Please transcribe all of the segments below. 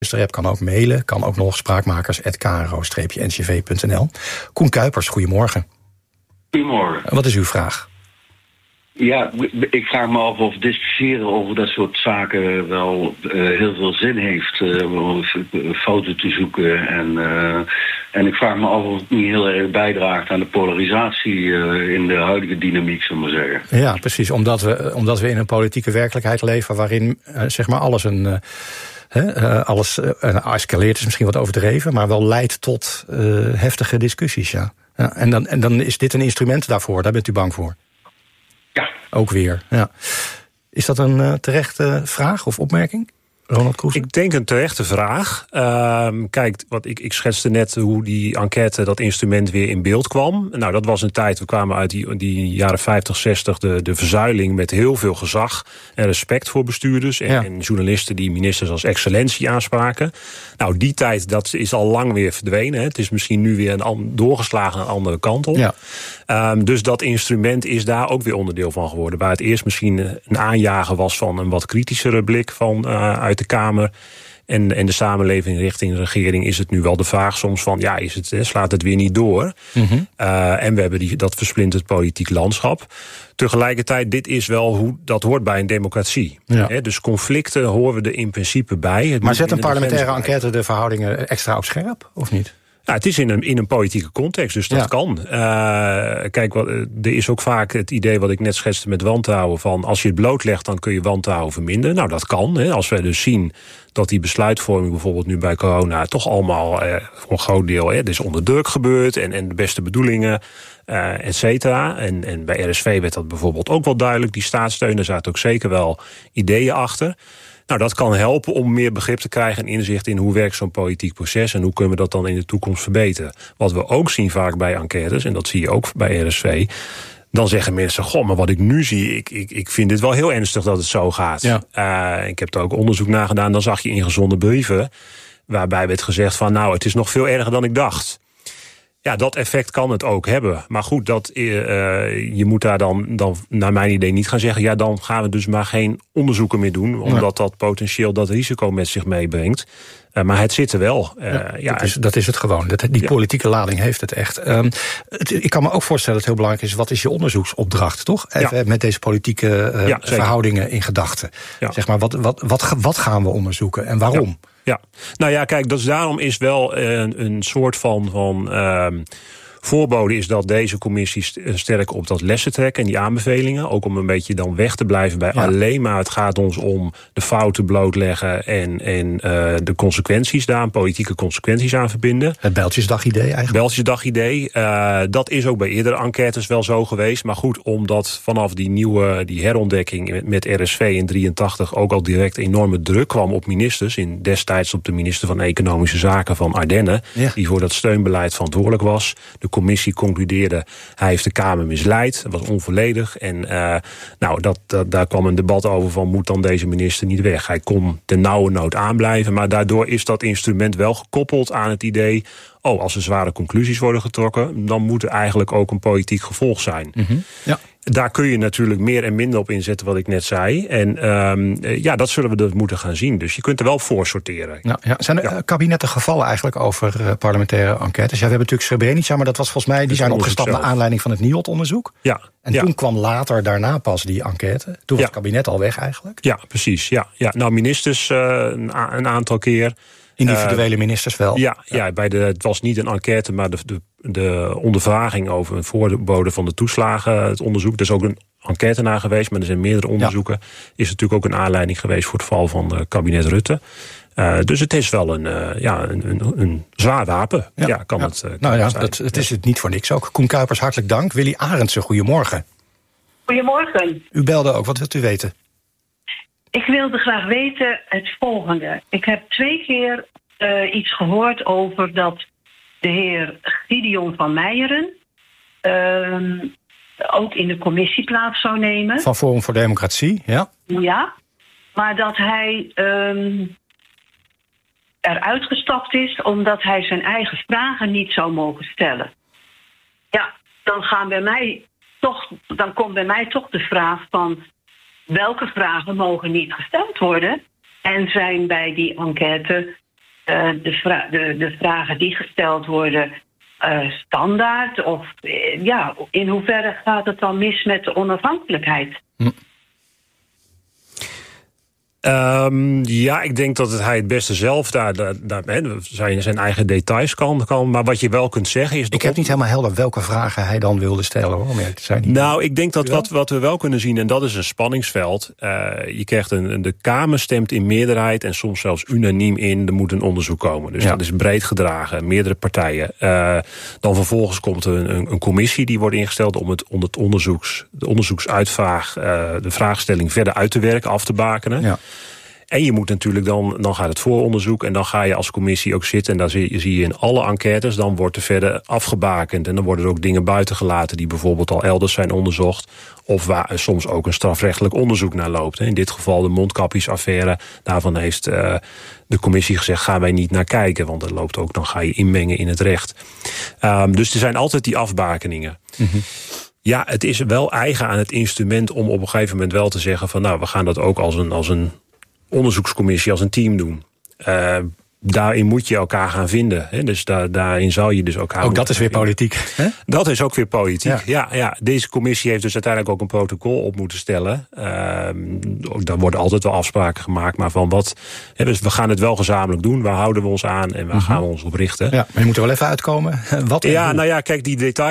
luisterapp kan ook mailen, kan ook nog spraakmakers@kro-ncv.nl. Koen Kuipers, goedemorgen. Goedemorgen. Wat is uw vraag? Ja, ik vraag me af of discussiëren over dat soort zaken wel heel veel zin heeft. Fouten te zoeken. En ik vraag me af of het niet heel erg bijdraagt aan de polarisatie in de huidige dynamiek, zullen we maar zeggen. Ja, precies. Omdat we in een politieke werkelijkheid leven waarin zeg maar alles alles escaleert is misschien wat overdreven, maar wel leidt tot heftige discussies. Ja. Ja, en dan is dit een instrument daarvoor. Daar bent u bang voor. Ja. Ook weer, ja. Is dat een terechte vraag of opmerking, Ronald Kroes? Ik denk een terechte vraag. Kijk, ik schetste net hoe die enquête, dat instrument weer in beeld kwam. Nou, dat was een tijd, we kwamen uit die jaren 50, 60... de verzuiling met heel veel gezag en respect voor bestuurders en journalisten die ministers als excellentie aanspraken. Nou, die tijd, dat is al lang weer verdwenen. Hè. Het is misschien nu weer doorgeslagen een andere kant op. Ja. Dus dat instrument is daar ook weer onderdeel van geworden. Waar het eerst misschien een aanjager was van een wat kritischere blik uit de Kamer en de samenleving richting de regering, is het nu wel de vraag soms van, ja, slaat het weer niet door? Mm-hmm. En we hebben dat versplinterd politiek landschap. Tegelijkertijd, dit is wel hoe dat hoort bij een democratie. Ja. Dus conflicten horen we er in principe bij. Maar zet een parlementaire enquête de verhoudingen extra op scherp, of niet? Nou, het is in een politieke context, dus dat kan. Kijk, er is ook vaak het idee wat ik net schetste met wantrouwen van, als je het blootlegt, dan kun je wantrouwen verminderen. Nou, dat kan. Hè. Als wij dus zien dat die besluitvorming bijvoorbeeld nu bij corona toch allemaal voor een groot deel, het is onder druk gebeurd en de beste bedoelingen, et cetera. En bij RSV werd dat bijvoorbeeld ook wel duidelijk. Die staatssteun, daar zaten ook zeker wel ideeën achter. Nou, dat kan helpen om meer begrip te krijgen en inzicht in hoe werkt zo'n politiek proces en hoe kunnen we dat dan in de toekomst verbeteren. Wat we ook zien vaak bij enquêtes, en dat zie je ook bij RSV, dan zeggen mensen, goh, maar wat ik nu zie, ik vind dit wel heel ernstig dat het zo gaat. Ja. Ik heb er ook onderzoek naar gedaan, dan zag je ingezonde brieven waarbij werd gezegd van, nou, het is nog veel erger dan ik dacht. Ja, dat effect kan het ook hebben. Maar goed, je moet daar dan naar mijn idee niet gaan zeggen, ja, dan gaan we dus maar geen onderzoeken meer doen, omdat dat potentieel dat risico met zich meebrengt. Maar het zit er wel. Dat is het gewoon. Die politieke lading heeft het echt. Ik kan me ook voorstellen dat het heel belangrijk is, wat is je onderzoeksopdracht, toch? Even met deze politieke verhoudingen in gedachten. Ja. Zeg maar, wat gaan we onderzoeken en waarom? Ja, nou ja, kijk, daarom is wel een soort van voorbode is dat deze commissie sterk op dat lessen trekken en die aanbevelingen. Ook om een beetje dan weg te blijven bij alleen maar het gaat ons om de fouten blootleggen en de consequenties daar, politieke consequenties aan verbinden. Het Bijltjesdag-idee eigenlijk? Bijltjesdag-idee. Dat is ook bij eerdere enquêtes wel zo geweest. Maar goed, omdat vanaf die herontdekking met RSV in 83 ook al direct enorme druk kwam op ministers, destijds op de minister van Economische Zaken van Ardennen, die voor dat steunbeleid verantwoordelijk was. De commissie concludeerde, hij heeft de Kamer misleid. Dat was onvolledig. En daar kwam een debat over van, moet dan deze minister niet weg? Hij kon ten nauwe nood aanblijven. Maar daardoor is dat instrument wel gekoppeld aan het idee, als er zware conclusies worden getrokken, dan moet er eigenlijk ook een politiek gevolg zijn. Mm-hmm. Ja. Daar kun je natuurlijk meer en minder op inzetten, wat ik net zei. En dat zullen we dus moeten gaan zien. Dus je kunt er wel voor sorteren. Ja. Zijn er kabinetten gevallen eigenlijk over parlementaire enquêtes? Ja, we hebben natuurlijk Srebrenica, maar dat was volgens mij, die zijn opgestapt naar aanleiding van het NIOD-onderzoek. Ja. En toen kwam later daarna pas die enquête. Toen was het kabinet al weg eigenlijk. Ja, precies. Ja. Nou, ministers een aantal keer. Individuele ministers wel. Het was niet een enquête, maar de ondervraging over een voorbode van de toeslagen, het onderzoek. Er is ook een enquête naar geweest, maar er zijn meerdere onderzoeken. Is natuurlijk ook een aanleiding geweest voor het val van het kabinet Rutte. Dus het is wel een zwaar wapen. Het is het niet voor niks ook. Koen Kuipers, hartelijk dank. Willy Arendsen, goedemorgen. Goedemorgen. U belde ook, wat wilt u weten? Ik wilde graag weten het volgende. Ik heb 2 keer iets gehoord over dat de heer Gideon van Meijeren ook in de commissie plaats zou nemen. Van Forum voor Democratie, ja. Ja, maar dat hij eruit gestapt is omdat hij zijn eigen vragen niet zou mogen stellen. Ja, dan komt bij mij toch de vraag van, welke vragen mogen niet gesteld worden en zijn bij die enquête de vragen die gesteld worden standaard? Of in hoeverre gaat het dan mis met de onafhankelijkheid? Ik denk dat hij het beste zelf daar zijn eigen details kan. Maar wat je wel kunt zeggen is... Ik heb niet helemaal helder welke vragen hij dan wilde stellen, hoor. Nou, ik denk dat wat we wel kunnen zien, en dat is een spanningsveld. Je krijgt de Kamer stemt in meerderheid en soms zelfs unaniem in, er moet een onderzoek komen. Dus dat is breed gedragen, meerdere partijen. Dan vervolgens komt een commissie die wordt ingesteld om de onderzoeksuitvraag, de vraagstelling verder uit te werken, af te bakenen. Ja. En je moet natuurlijk dan gaat het vooronderzoek en dan ga je als commissie ook zitten en dan zie je in alle enquêtes, dan wordt er verder afgebakend en dan worden er ook dingen buitengelaten die bijvoorbeeld al elders zijn onderzocht of waar soms ook een strafrechtelijk onderzoek naar loopt. In dit geval de mondkapjesaffaire, daarvan heeft de commissie gezegd, gaan wij niet naar kijken, want dat loopt ook, dan ga je inmengen in het recht. Dus er zijn altijd die afbakeningen. Mm-hmm. Ja, het is wel eigen aan het instrument om op een gegeven moment wel te zeggen van we gaan dat ook als een onderzoekscommissie, als een team doen. Daarin moet je elkaar gaan vinden. Hè? Dus daarin zal je dus ook... Ook dat is weer politiek. Hè? Dat is ook weer politiek, ja. Deze commissie heeft dus uiteindelijk ook een protocol op moeten stellen. Daar worden altijd wel afspraken gemaakt. Maar van wat... Dus we gaan het wel gezamenlijk doen. Waar houden we ons aan en waar gaan we ons op richten? Ja, maar je moet er wel even uitkomen. Wat kijk,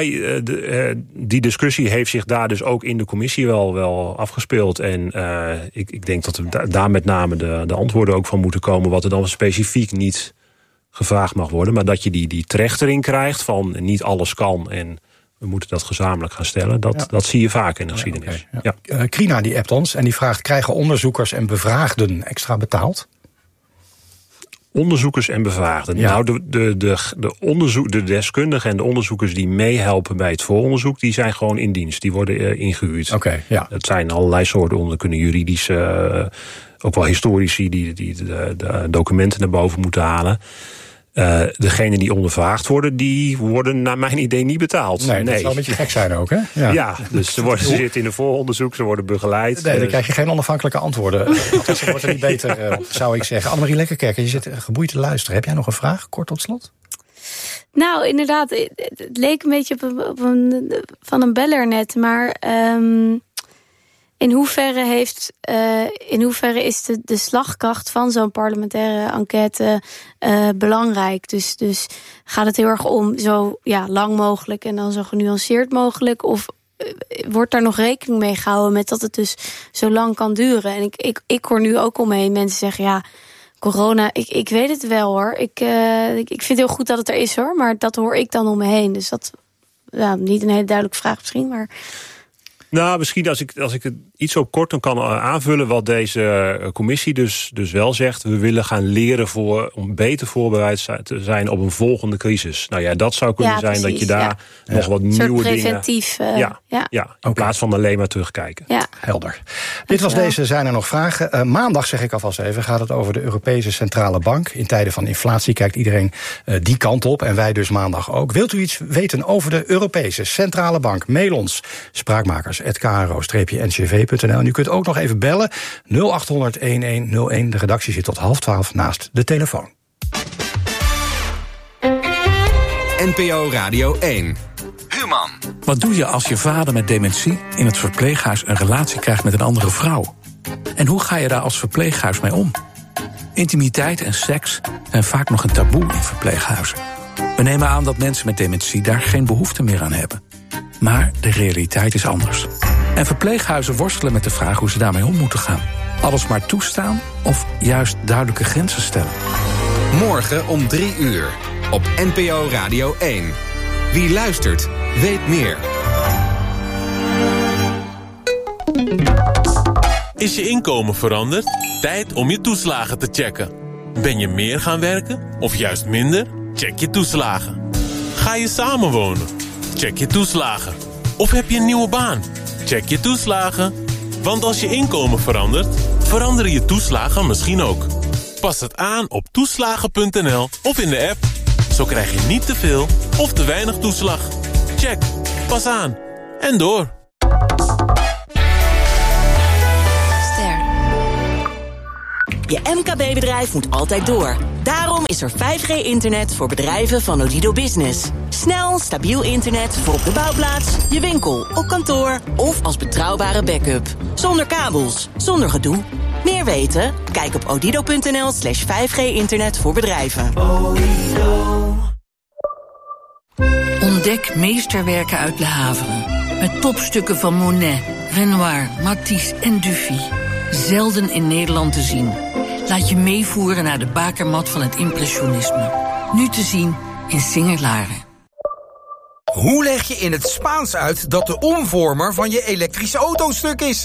die discussie heeft zich daar dus ook in de commissie wel afgespeeld. En ik denk dat er daar met name de antwoorden ook van moeten komen. Wat er dan specifiek niet gevraagd mag worden, maar dat je die trechtering krijgt van niet alles kan en we moeten dat gezamenlijk gaan stellen. Dat zie je vaak in de geschiedenis. Okay, Krina die appt ons en die vraagt, krijgen onderzoekers en bevraagden extra betaald? Onderzoekers en bevraagden. Ja. Nou, de deskundigen en de onderzoekers die meehelpen bij het vooronderzoek, die zijn gewoon in dienst. Die worden ingehuurd. Okay, ja. Dat zijn allerlei soorten onder, kunnen juridische, ook wel historici die de documenten naar boven moeten halen. Degenen die ondervraagd worden, die worden naar mijn idee niet betaald. Nee, dat zou een beetje gek zijn ook, hè? Ja, dus ze zitten in een vooronderzoek, ze worden begeleid. Nee, dan krijg je geen onafhankelijke antwoorden. Dat wordt er niet beter, zou ik zeggen. Annemarie Lekkerkerke, je zit geboeid te luisteren. Heb jij nog een vraag, kort tot slot? Nou, inderdaad, het leek een beetje van een beller net, maar in hoeverre is de slagkracht van zo'n parlementaire enquête belangrijk? Dus gaat het heel erg om zo lang mogelijk en dan zo genuanceerd mogelijk? Of wordt daar nog rekening mee gehouden met dat het dus zo lang kan duren? En ik hoor nu ook omheen mensen zeggen, corona, ik weet het wel hoor. Ik vind heel goed dat het er is hoor, maar dat hoor ik dan om me heen. Dus dat, niet een hele duidelijke vraag misschien, maar... Nou, misschien als ik het iets zo kort dan kan aanvullen wat deze commissie dus wel zegt. We willen gaan leren om beter voorbereid te zijn op een volgende crisis. Nou ja, dat zou kunnen zijn precies, dat je daar nog wat nieuwe preventief, dingen... in plaats van alleen maar terugkijken. Ja. Helder. Dit was deze. Zijn er nog vragen? Maandag, zeg ik alvast even, gaat het over de Europese Centrale Bank. In tijden van inflatie kijkt iedereen die kant op. En wij dus maandag ook. Wilt u iets weten over de Europese Centrale Bank? Mail ons. Spraakmakers@kro-ncv.nl. En u kunt ook nog even bellen. 0800-1101. De redactie zit tot 11:30 naast de telefoon. NPO Radio 1. Human. Wat doe je als je vader met dementie in het verpleeghuis een relatie krijgt met een andere vrouw? En hoe ga je daar als verpleeghuis mee om? Intimiteit en seks zijn vaak nog een taboe in verpleeghuizen. We nemen aan dat mensen met dementie daar geen behoefte meer aan hebben. Maar de realiteit is anders. En verpleeghuizen worstelen met de vraag hoe ze daarmee om moeten gaan. Alles maar toestaan of juist duidelijke grenzen stellen? Morgen om 3:00 op NPO Radio 1. Wie luistert, weet meer. Is je inkomen veranderd? Tijd om je toeslagen te checken. Ben je meer gaan werken of juist minder? Check je toeslagen. Ga je samenwonen? Check je toeslagen. Of heb je een nieuwe baan? Check je toeslagen. Want als je inkomen verandert, veranderen je toeslagen misschien ook. Pas het aan op toeslagen.nl of in de app. Zo krijg je niet te veel of te weinig toeslag. Check. Pas aan. En door. Je MKB-bedrijf moet altijd door. Daarom is er 5G-internet voor bedrijven van Odido Business. Snel, stabiel internet voor op de bouwplaats, je winkel, op kantoor of als betrouwbare backup. Zonder kabels, zonder gedoe. Meer weten? Kijk op odido.nl/5G-internet voor bedrijven. Ontdek meesterwerken uit Le Havre. Met topstukken van Monet, Renoir, Matisse en Dufy. Zelden in Nederland te zien. Laat je meevoeren naar de bakermat van het impressionisme. Nu te zien in Singer-Laren. Hoe leg je in het Spaans uit dat de omvormer van je elektrische auto stuk is?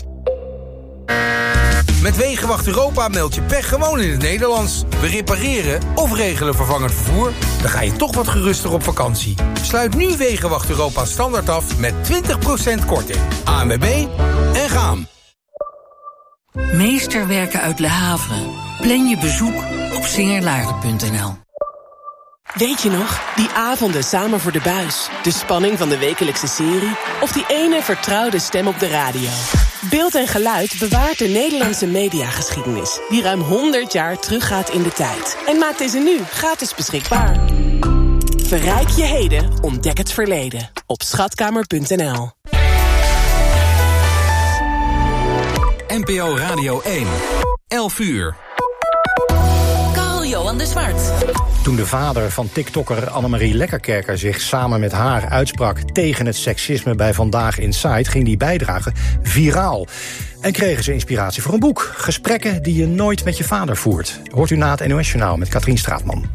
Met Wegenwacht Europa meld je pech gewoon in het Nederlands. We repareren of regelen vervangend vervoer. Dan ga je toch wat geruster op vakantie. Sluit nu Wegenwacht Europa standaard af met 20% korting. ANWB en gaan. Meesterwerken uit Le Havre. Plan je bezoek op singerlaarden.nl. Weet je nog, die avonden samen voor de buis, de spanning van de wekelijkse serie of die ene vertrouwde stem op de radio? Beeld en geluid bewaart de Nederlandse mediageschiedenis, die ruim 100 jaar teruggaat in de tijd. En maakt deze nu gratis beschikbaar. Verrijk je heden, ontdek het verleden op schatkamer.nl. NPO Radio 1, 11 uur. Carl-Johan de Zwart. Toen de vader van TikTokker Annemarie Lekkerkerker zich samen met haar uitsprak tegen het seksisme bij Vandaag Inside, ging die bijdrage viraal. En kregen ze inspiratie voor een boek. Gesprekken die je nooit met je vader voert. Hoort u na het NOS-journaal met Katrien Straatman.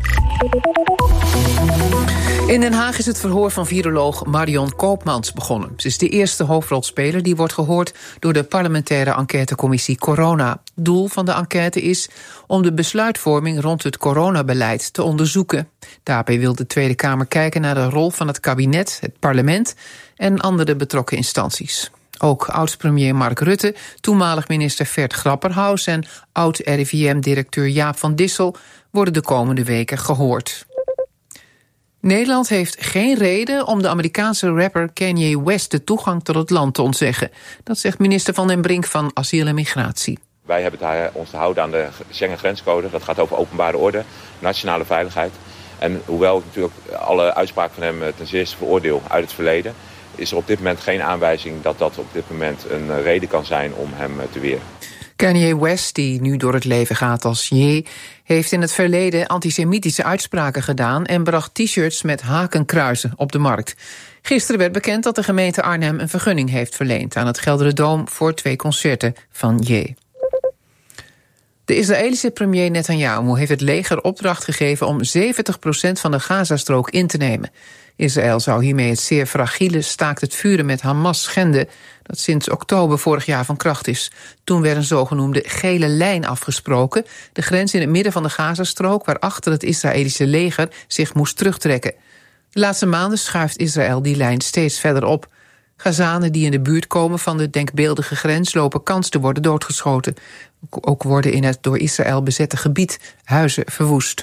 In Den Haag is het verhoor van viroloog Marion Koopmans begonnen. Ze is de eerste hoofdrolspeler die wordt gehoord door de parlementaire enquêtecommissie Corona. Doel van de enquête is om de besluitvorming rond het coronabeleid te onderzoeken. Daarbij wil de Tweede Kamer kijken naar de rol van het kabinet, het parlement en andere betrokken instanties. Ook oud-premier Mark Rutte, toenmalig minister Vert Grapperhaus en oud-RIVM-directeur Jaap van Dissel worden de komende weken gehoord. Nederland heeft geen reden om de Amerikaanse rapper Kanye West de toegang tot het land te ontzeggen. Dat zegt minister Van den Brink van Asiel en Migratie. Wij hebben ons te houden aan de Schengen-grenscode. Dat gaat over openbare orde, nationale veiligheid. En hoewel ik natuurlijk alle uitspraken van hem ten zeerste veroordeel uit het verleden, is er op dit moment geen aanwijzing dat dat op dit moment een reden kan zijn om hem te weren. Kanye West, die nu door het leven gaat als Ye, heeft in het verleden antisemitische uitspraken gedaan en bracht t-shirts met hakenkruizen op de markt. Gisteren werd bekend dat de gemeente Arnhem een vergunning heeft verleend aan het Gelderdoom voor 2 concerten van Ye. De Israëlische premier Netanyahu heeft het leger opdracht gegeven om 70% van de Gazastrook in te nemen. Israël zou hiermee het zeer fragiele staakt het vuren met Hamas schenden, dat sinds oktober vorig jaar van kracht is. Toen werd een zogenoemde gele lijn afgesproken, de grens in het midden van de Gazastrook waarachter het Israëlische leger zich moest terugtrekken. De laatste maanden schuift Israël die lijn steeds verder op. Gazanen die in de buurt komen van de denkbeeldige grens lopen kans te worden doodgeschoten. Ook worden in het door Israël bezette gebied huizen verwoest.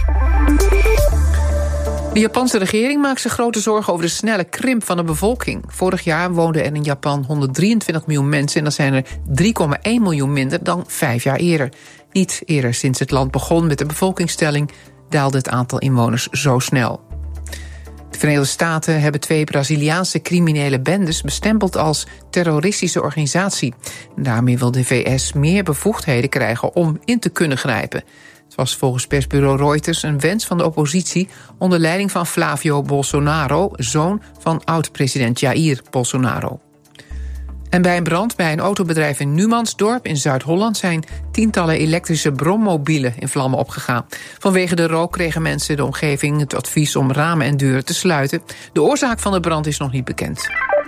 De Japanse regering maakt zich grote zorgen over de snelle krimp van de bevolking. Vorig jaar woonden er in Japan 123 miljoen mensen en dat zijn er 3,1 miljoen minder dan 5 jaar eerder. Niet eerder sinds het land begon met de bevolkingstelling daalde het aantal inwoners zo snel. De Verenigde Staten hebben 2 Braziliaanse criminele bendes bestempeld als terroristische organisatie. En daarmee wil de VS meer bevoegdheden krijgen om in te kunnen grijpen. Het was volgens persbureau Reuters een wens van de oppositie onder leiding van Flavio Bolsonaro, zoon van oud-president Jair Bolsonaro. En bij een brand bij een autobedrijf in Numansdorp in Zuid-Holland zijn tientallen elektrische brommobielen in vlammen opgegaan. Vanwege de rook kregen mensen in de omgeving het advies om ramen en deuren te sluiten. De oorzaak van de brand is nog niet bekend.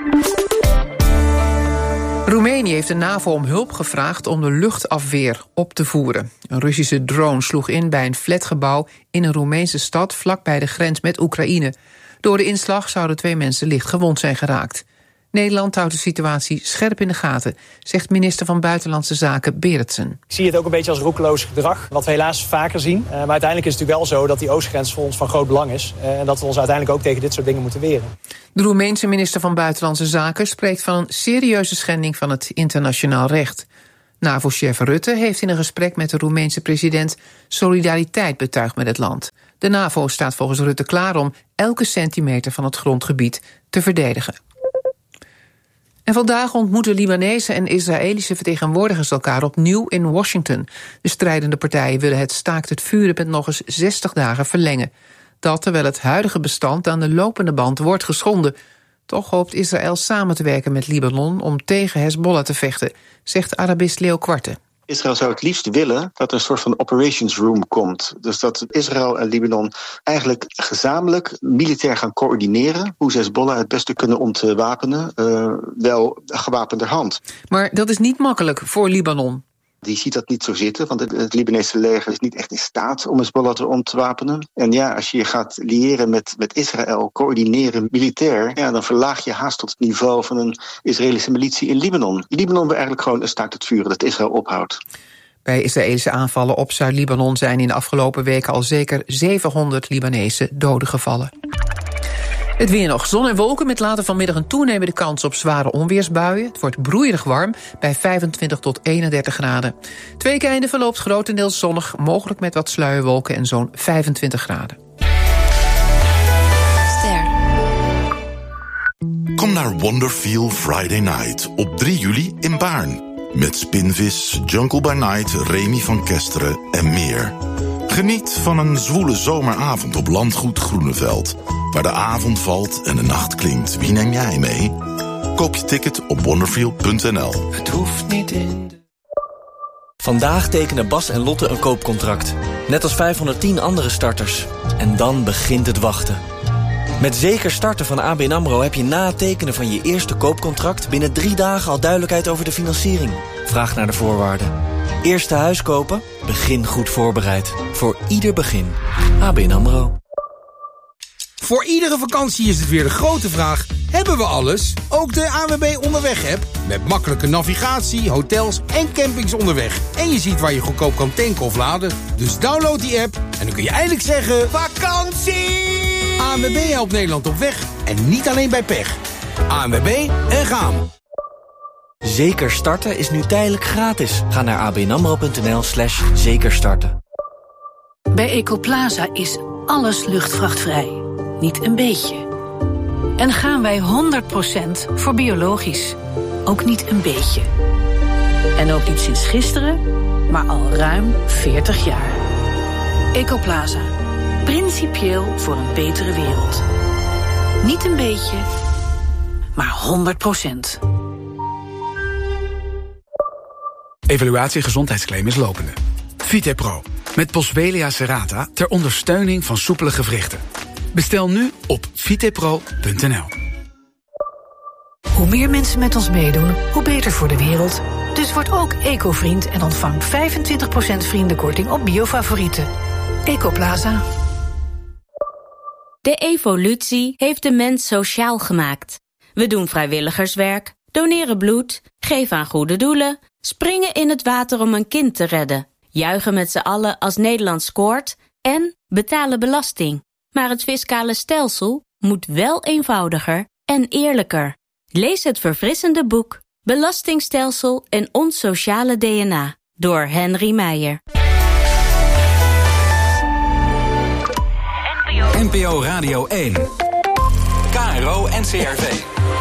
Roemenië heeft de NAVO om hulp gevraagd om de luchtafweer op te voeren. Een Russische drone sloeg in bij een flatgebouw in een Roemeense stad vlakbij de grens met Oekraïne. Door de inslag zouden 2 mensen licht gewond zijn geraakt. Nederland houdt de situatie scherp in de gaten, zegt minister van Buitenlandse Zaken Berendsen. Ik zie het ook een beetje als roekeloos gedrag, wat we helaas vaker zien. Maar uiteindelijk is het natuurlijk wel zo dat die oostgrens voor ons van groot belang is. En dat we ons uiteindelijk ook tegen dit soort dingen moeten weren. De Roemeense minister van Buitenlandse Zaken spreekt van een serieuze schending van het internationaal recht. NAVO-chef Rutte heeft in een gesprek met de Roemeense president solidariteit betuigd met het land. De NAVO staat volgens Rutte klaar om elke centimeter van het grondgebied te verdedigen. En vandaag ontmoeten Libanese en Israëlische vertegenwoordigers elkaar opnieuw in Washington. De strijdende partijen willen het staakt het vuren met nog eens 60 dagen verlengen. Dat terwijl het huidige bestand aan de lopende band wordt geschonden. Toch hoopt Israël samen te werken met Libanon om tegen Hezbollah te vechten, zegt Arabist Leo Kwarte. Israël zou het liefst willen dat er een soort van operations room komt. Dus dat Israël en Libanon eigenlijk gezamenlijk militair gaan coördineren hoe ze Hezbollah het beste kunnen ontwapenen, wel gewapenderhand. Maar dat is niet makkelijk voor Libanon. Die ziet dat niet zo zitten, want het Libanese leger is niet echt in staat om Hezbollah te ontwapenen. En ja, als je je gaat liëren met Israël, coördineren militair, ja, dan verlaag je haast tot het niveau van een Israëlische militie in Libanon. Libanon wil eigenlijk gewoon een staakt het vuren dat Israël ophoudt. Bij Israëlische aanvallen op Zuid-Libanon zijn in de afgelopen weken al zeker 700 Libanese doden gevallen. Het weer nog. Zon en wolken met later vanmiddag een toenemende kans op zware onweersbuien. Het wordt broeierig warm bij 25 tot 31 graden. Het weekeinde verloopt grotendeels zonnig, mogelijk met wat sluierwolken en zo'n 25 graden. Kom naar Wonderfeel Friday Night op 3 juli in Baarn. Met Spinvis, Jungle by Night, Remy van Kesteren en meer. Geniet van een zwoele zomeravond op Landgoed Groeneveld, waar de avond valt en de nacht klinkt. Wie neem jij mee? Koop je ticket op wonderfeel.nl. Het hoeft niet in. Vandaag tekenen Bas en Lotte een koopcontract. Net als 510 andere starters. En dan begint het wachten. Met Zeker Starten van ABN AMRO heb je na het tekenen van je eerste koopcontract binnen 3 dagen al duidelijkheid over de financiering. Vraag naar de voorwaarden. Eerste huis kopen? Begin goed voorbereid. Voor ieder begin. ABN AMRO. Voor iedere vakantie is het weer de grote vraag: hebben we alles? Ook de ANWB Onderweg-app. Met makkelijke navigatie, hotels en campings onderweg. En je ziet waar je goedkoop kan tanken of laden. Dus download die app en dan kun je eindelijk zeggen: vakantie! ANWB helpt Nederland op weg. En niet alleen bij pech. ANWB en gaan. Zeker Starten is nu tijdelijk gratis. Ga naar abnamro.nl/zekerstarten. Bij Ecoplaza is alles luchtvrachtvrij. Niet een beetje. En gaan wij 100% voor biologisch. Ook niet een beetje. En ook niet sinds gisteren, maar al ruim 40 jaar. Ecoplaza. Principieel voor een betere wereld. Niet een beetje, maar 100%. Evaluatie gezondheidsclaim is lopende. VitePro. Met Boswellia serrata ter ondersteuning van soepele gewrichten. Bestel nu op vitepro.nl. Hoe meer mensen met ons meedoen, hoe beter voor de wereld. Dus word ook eco-vriend en ontvang 25% vriendenkorting op biofavorieten. Ecoplaza. De evolutie heeft de mens sociaal gemaakt. We doen vrijwilligerswerk, doneren bloed, geven aan goede doelen, springen in het water om een kind te redden, juichen met z'n allen als Nederland scoort en betalen belasting. Maar het fiscale stelsel moet wel eenvoudiger en eerlijker. Lees het verfrissende boek Belastingstelsel en ons sociale DNA door Henry Meijer. NPO Radio 1. KRO NCRV.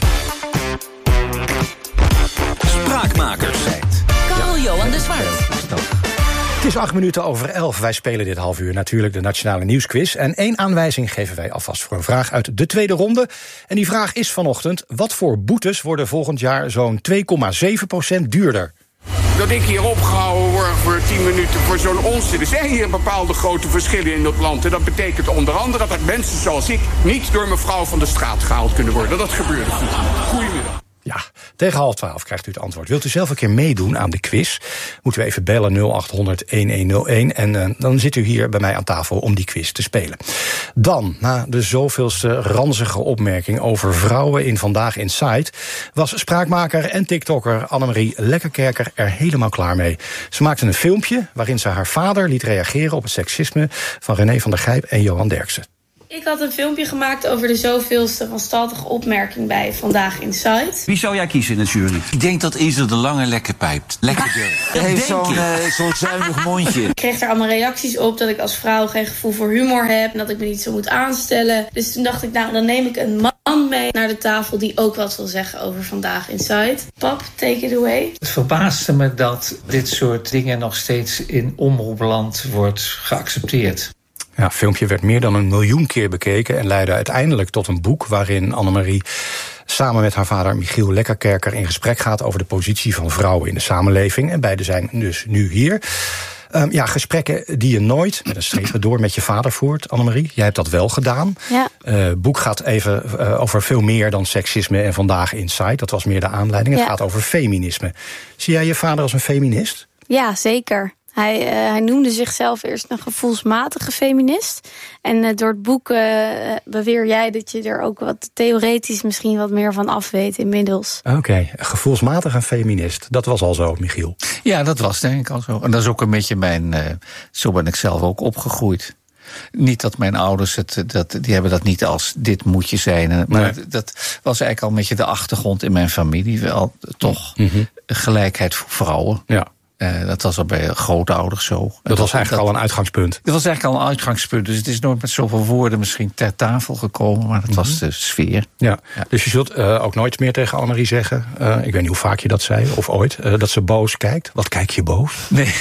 Spraakmakers. Carl-Johan de Zwart. Het is 11:08. Wij spelen dit half uur natuurlijk de Nationale Nieuwsquiz. En 1 aanwijzing geven wij alvast voor een vraag uit de tweede ronde. En die vraag is vanochtend: wat voor boetes worden volgend jaar zo'n 2,7% duurder? Dat ik hier opgehouden word voor 10 minuten voor zo'n onzin. Er zijn hier bepaalde grote verschillen in het land. En dat betekent onder andere dat mensen zoals ik niet door mevrouw van de straat gehaald kunnen worden. Dat gebeurde vroeger. Goedemiddag. Ja, tegen 11:30 krijgt u het antwoord. Wilt u zelf een keer meedoen aan de quiz? Moeten we even bellen 0800-1101. En dan zit u hier bij mij aan tafel om die quiz te spelen. Dan, na de zoveelste ranzige opmerking over vrouwen in Vandaag Inside, was spraakmaker en tiktokker Annemarie Lekkerkerker er helemaal klaar mee. Ze maakte een filmpje waarin ze haar vader liet reageren op het seksisme van René van der Gijp en Johan Derksen. Ik had een filmpje gemaakt over de zoveelste wanstaltige opmerking bij Vandaag Inside. Wie zou jij kiezen in de jury? Ik denk dat Isel de Lange lekker pijpt. Lekker. Hij heeft zo'n zuinig mondje. Ik kreeg er allemaal reacties op dat ik als vrouw geen gevoel voor humor heb en dat ik me niet zo moet aanstellen. Dus toen dacht ik, nou, dan neem ik een man mee naar de tafel die ook wat wil zeggen over Vandaag Inside. Pap, take it away. Het verbaasde me dat dit soort dingen nog steeds in omroepland wordt geaccepteerd. Ja, het filmpje werd meer dan 1 miljoen keer bekeken en leidde uiteindelijk tot een boek waarin Annemarie samen met haar vader Michiel Lekkerkerker in gesprek gaat over de positie van vrouwen in de samenleving. En beide zijn dus nu hier. Gesprekken die je nooit met een streep door met je vader voert, Annemarie. Jij hebt dat wel gedaan. Ja. Het boek gaat even over veel meer dan seksisme en Vandaag Inside. Dat was meer de aanleiding. Het gaat over feminisme. Zie jij je vader als een feminist? Ja, zeker. Hij noemde zichzelf eerst een gevoelsmatige feminist. En door het boek beweer jij dat je er ook wat theoretisch misschien wat meer van af weet inmiddels. Oké, gevoelsmatig een feminist. Dat was al zo, Michiel. Ja, dat was denk ik al zo. En dat is ook een beetje zo ben ik zelf ook opgegroeid. Niet dat mijn ouders die hebben dat niet als dit moet je zijn. Maar dat was eigenlijk al een beetje de achtergrond in mijn familie. Wel toch gelijkheid voor vrouwen. Ja. Dat was al bij grootouders zo. Dat was eigenlijk al een uitgangspunt. Dat was eigenlijk al een uitgangspunt. Dus het is nooit met zoveel woorden misschien ter tafel gekomen. Maar dat was de sfeer. Ja. Dus je zult ook nooit meer tegen Annemarie zeggen, ik weet niet hoe vaak je dat zei, of ooit, dat ze boos kijkt. Wat kijk je boos? Nee,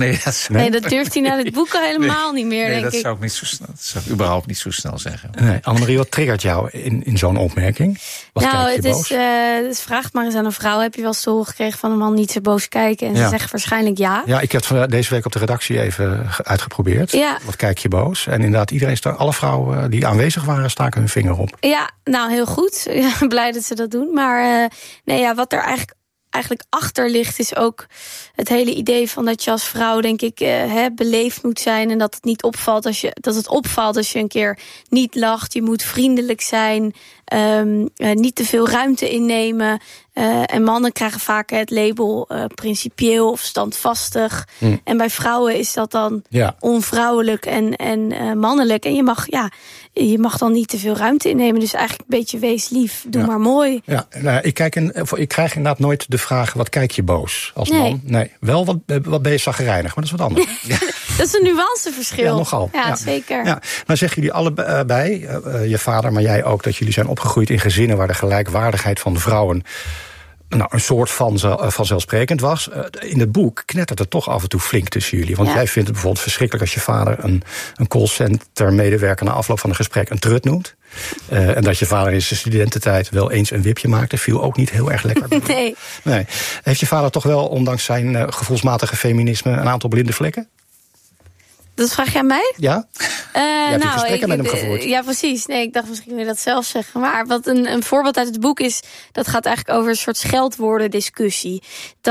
dat durft hij na dit boek al helemaal niet meer, denk ik. Dat zou ik niet zo snel, dat zou ik überhaupt niet zo snel zeggen. Nee, Annemarie, wat triggert jou in zo'n opmerking? Wat kijk je boos? Dus vraag maar eens aan een vrouw. Heb je wel eens te horen gekregen van een man niet zo boos kijken? En ze zegt waarschijnlijk ja. Ja, ik heb het deze week op de redactie even uitgeprobeerd. Ja. Wat kijk je boos? En inderdaad, alle vrouwen die aanwezig waren, staken hun vinger op. Ja, nou heel goed. Ja, blij dat ze dat doen. Maar wat er eigenlijk achter ligt is ook het hele idee van dat je als vrouw, denk ik, beleefd moet zijn en dat het niet opvalt als je een keer niet lacht. Je moet vriendelijk zijn, niet te veel ruimte innemen. En mannen krijgen vaak het label principieel of standvastig. En bij vrouwen is dat dan onvrouwelijk en mannelijk. En je mag dan niet te veel ruimte innemen. Dus eigenlijk een beetje wees lief. Doe maar mooi. Ja, ik krijg inderdaad nooit de vraag, wat kijk je boos als man? Nee, wel wat ben je chagrijnig, maar dat is wat anders. Dat is een nuanceverschil. Ja, nogal. Ja, zeker. Ja. Nou zeggen jullie allebei, je vader, maar jij ook, dat jullie zijn opgegroeid in gezinnen waar de gelijkwaardigheid van de vrouwen een soort van vanzelfsprekend was. In het boek knettert het toch af en toe flink tussen jullie. Want jij vindt het bijvoorbeeld verschrikkelijk als je vader een callcenter medewerker na afloop van een gesprek een trut noemt. En dat je vader in zijn studententijd wel eens een wipje maakte, viel ook niet heel erg lekker. Nee. Heeft je vader toch wel, ondanks zijn gevoelsmatige feminisme, een aantal blinde vlekken? Dat vraag je aan mij? Ja? Je hebt gesprekken met hem gevoerd. Ja, precies. Nee, ik dacht misschien wil je dat zelf zeggen. Maar wat een voorbeeld uit het boek is, dat gaat eigenlijk over een soort scheldwoorden discussie.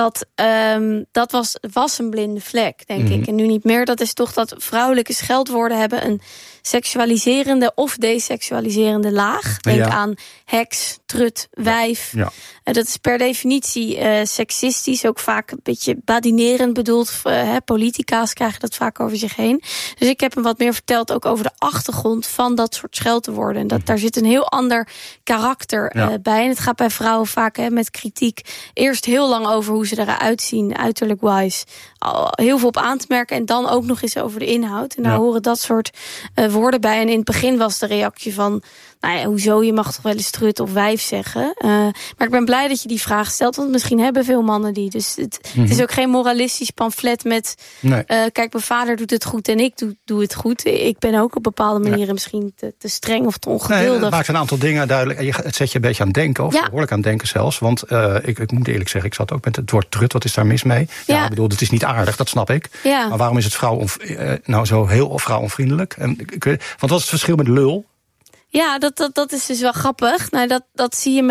Dat was een blinde vlek, denk ik. En nu niet meer. Dat is toch dat vrouwelijke scheldwoorden hebben een seksualiserende of deseksualiserende laag. Denk aan heks, trut, wijf. Ja. Dat is per definitie seksistisch, ook vaak een beetje badinerend bedoeld. Politica's krijgen dat vaak over zich heen. Dus ik heb hem wat meer verteld ook over de achtergrond van dat soort scheldwoorden. En daar zit een heel ander karakter bij. En het gaat bij vrouwen vaak met kritiek eerst heel lang over hoe ze eruit zien, uiterlijk wise. Heel veel op aan te merken en dan ook nog eens over de inhoud. En daar horen dat soort woorden bij. En in het begin was de reactie van, hoezo, je mag toch wel eens trut of wijf zeggen. Maar ik ben blij dat je die vraag stelt, want misschien hebben veel mannen die. Dus het is ook geen moralistisch pamflet met, kijk, mijn vader doet het goed en ik doe het goed. Ik ben ook op bepaalde manieren misschien te streng of te ongeduldig. Nee, het maakt een aantal dingen duidelijk. Het zet je een beetje aan het denken, of behoorlijk aan het denken zelfs. Want ik moet eerlijk zeggen, ik zat ook met het woord trut. Wat is daar mis mee? Ja, ik bedoel, het is niet aardig, dat snap ik. Ja. Maar waarom is het zo heel vrouwonvriendelijk? Want wat is het verschil met lul? Ja, dat is dus wel grappig. Nou, dat zie je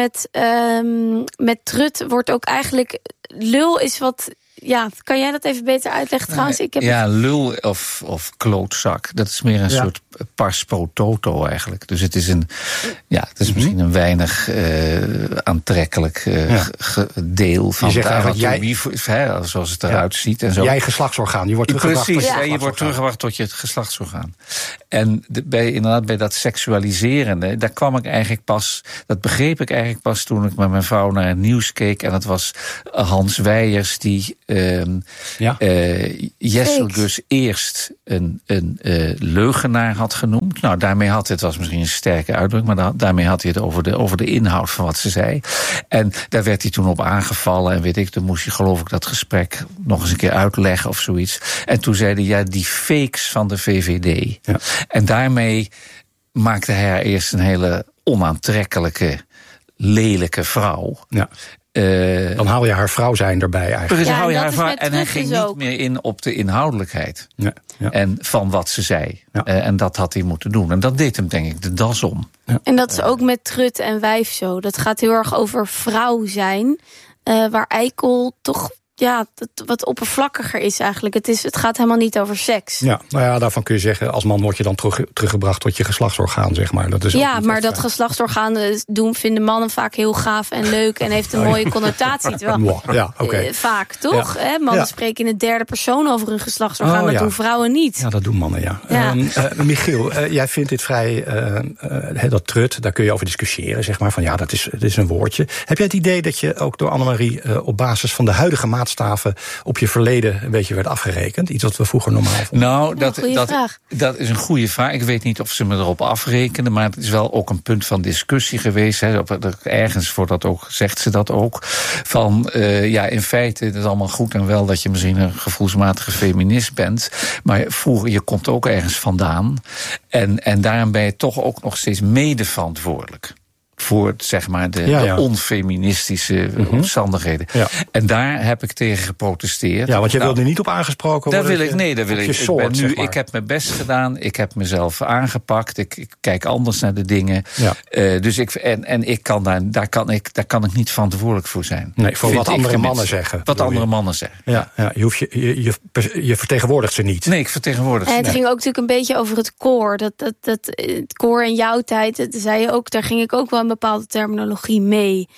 met trut wordt ook eigenlijk, lul is wat. Ja, kan jij dat even beter uitleggen trouwens? Lul of klootzak, dat is meer een soort pars pro toto eigenlijk. Dus het is misschien een weinig aantrekkelijk deel van de anatomie, zoals het eruit ziet en zo. Jij geslachtsorgaan, je wordt teruggebracht. Precies, je wordt teruggebracht tot je het geslachtsorgaan. En bij dat seksualiserende, dat begreep ik eigenlijk pas toen ik met mijn vrouw naar het nieuws keek. En dat was Hans Weijers die Jesselgus eerst een leugenaar had genoemd. Nou, daarmee het was misschien een sterke uitdrukking, maar daarmee had hij het over de inhoud van wat ze zei. En daar werd hij toen op aangevallen en toen moest je geloof ik dat gesprek nog eens een keer uitleggen of zoiets. En toen zeiden die fakes van de VVD. Ja. En daarmee maakte hij haar eerst een hele onaantrekkelijke, lelijke vrouw. Ja. Dan haal je haar vrouw zijn erbij eigenlijk. Hou je haar vrouw, en hij ging niet meer in op de inhoudelijkheid. Ja. En van wat ze zei. Ja. En dat had hij moeten doen. En dat deed hem denk ik de das om. Ja. En dat is ook met trut en wijf zo. Dat gaat heel erg over vrouw zijn. Waar Eikel toch wat oppervlakkiger is eigenlijk. Het gaat helemaal niet over seks. Ja, nou ja, daarvan kun je zeggen, als man word je dan teruggebracht tot je geslachtsorgaan, zeg maar. Dat is maar dat geslachtsorgaan vinden mannen vaak heel gaaf en leuk en heeft een mooie connotatie. Terwijl, vaak, toch? Ja. Mannen spreken in de derde persoon over hun geslachtsorgaan. Dat doen vrouwen niet. Ja, dat doen mannen, ja. Michiel, jij vindt dit vrij, dat trut, daar kun je over discussiëren, zeg maar. Van dat is een woordje. Heb jij het idee dat je ook door Annemarie op basis van de huidige maatstaven op je verleden een beetje werd afgerekend? Iets wat we vroeger normaal vonden. Nou, dat is een goede vraag. Ik weet niet of ze me erop afrekenen, maar het is wel ook een punt van discussie geweest. Ergens zegt ze dat ook. Van, in feite, het is allemaal goed en wel dat je misschien een gevoelsmatige feminist bent, maar vroeger, je komt ook ergens vandaan. En daarom ben je toch ook nog steeds medeverantwoordelijk voor zeg maar de onfeministische omstandigheden. Ja. En daar heb ik tegen geprotesteerd. Ja, want jij wilde niet op aangesproken worden. Daar wil ik. Ik heb mijn best gedaan. Ik heb mezelf aangepakt. Ik kijk anders naar de dingen. Ja. Dus ik kan daar kan ik niet verantwoordelijk voor zijn. Nee, voor wat andere mannen zeggen. Wat andere mannen zeggen. Ja. Je vertegenwoordigt ze niet. Nee, ik vertegenwoordig ze niet. En het ging ook natuurlijk een beetje over het koor. Het koor in jouw tijd, dat zei je ook, daar ging ik ook wel een bepaalde terminologie mee.